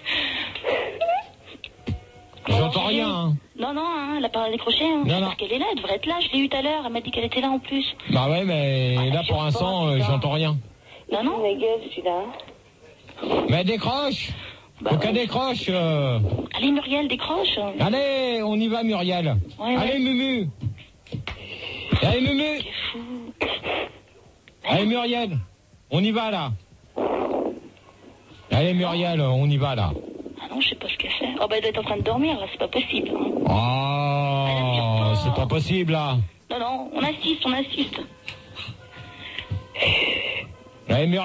Speaker 3: J'entends rien. Hein.
Speaker 2: Non, hein, elle a pas décroché. Hein.
Speaker 3: Non.
Speaker 2: Parce qu'elle est là, elle devrait être là. Je l'ai eu tout à l'heure. Elle m'a dit qu'elle était là en plus.
Speaker 3: Bah ouais, mais là pour l'instant, j'entends rien.
Speaker 2: Non.
Speaker 10: Ma gueule, celui-là.
Speaker 3: Mais décroche. Faut qu'elle décroche.
Speaker 2: Allez, Muriel, décroche.
Speaker 3: Allez, on y va, Muriel.
Speaker 2: Ouais,
Speaker 3: allez, Mumu. Allez, Mumu. Allez, Muriel. On y va, là. Allez, Muriel, on y va, là.
Speaker 2: Ah non, je sais pas ce qu'elle fait. Oh, bah, elle doit être en train de dormir, là, c'est pas possible. Hein.
Speaker 3: Oh, c'est pas possible, là.
Speaker 2: Non, on assiste.
Speaker 3: Allez, Muriel.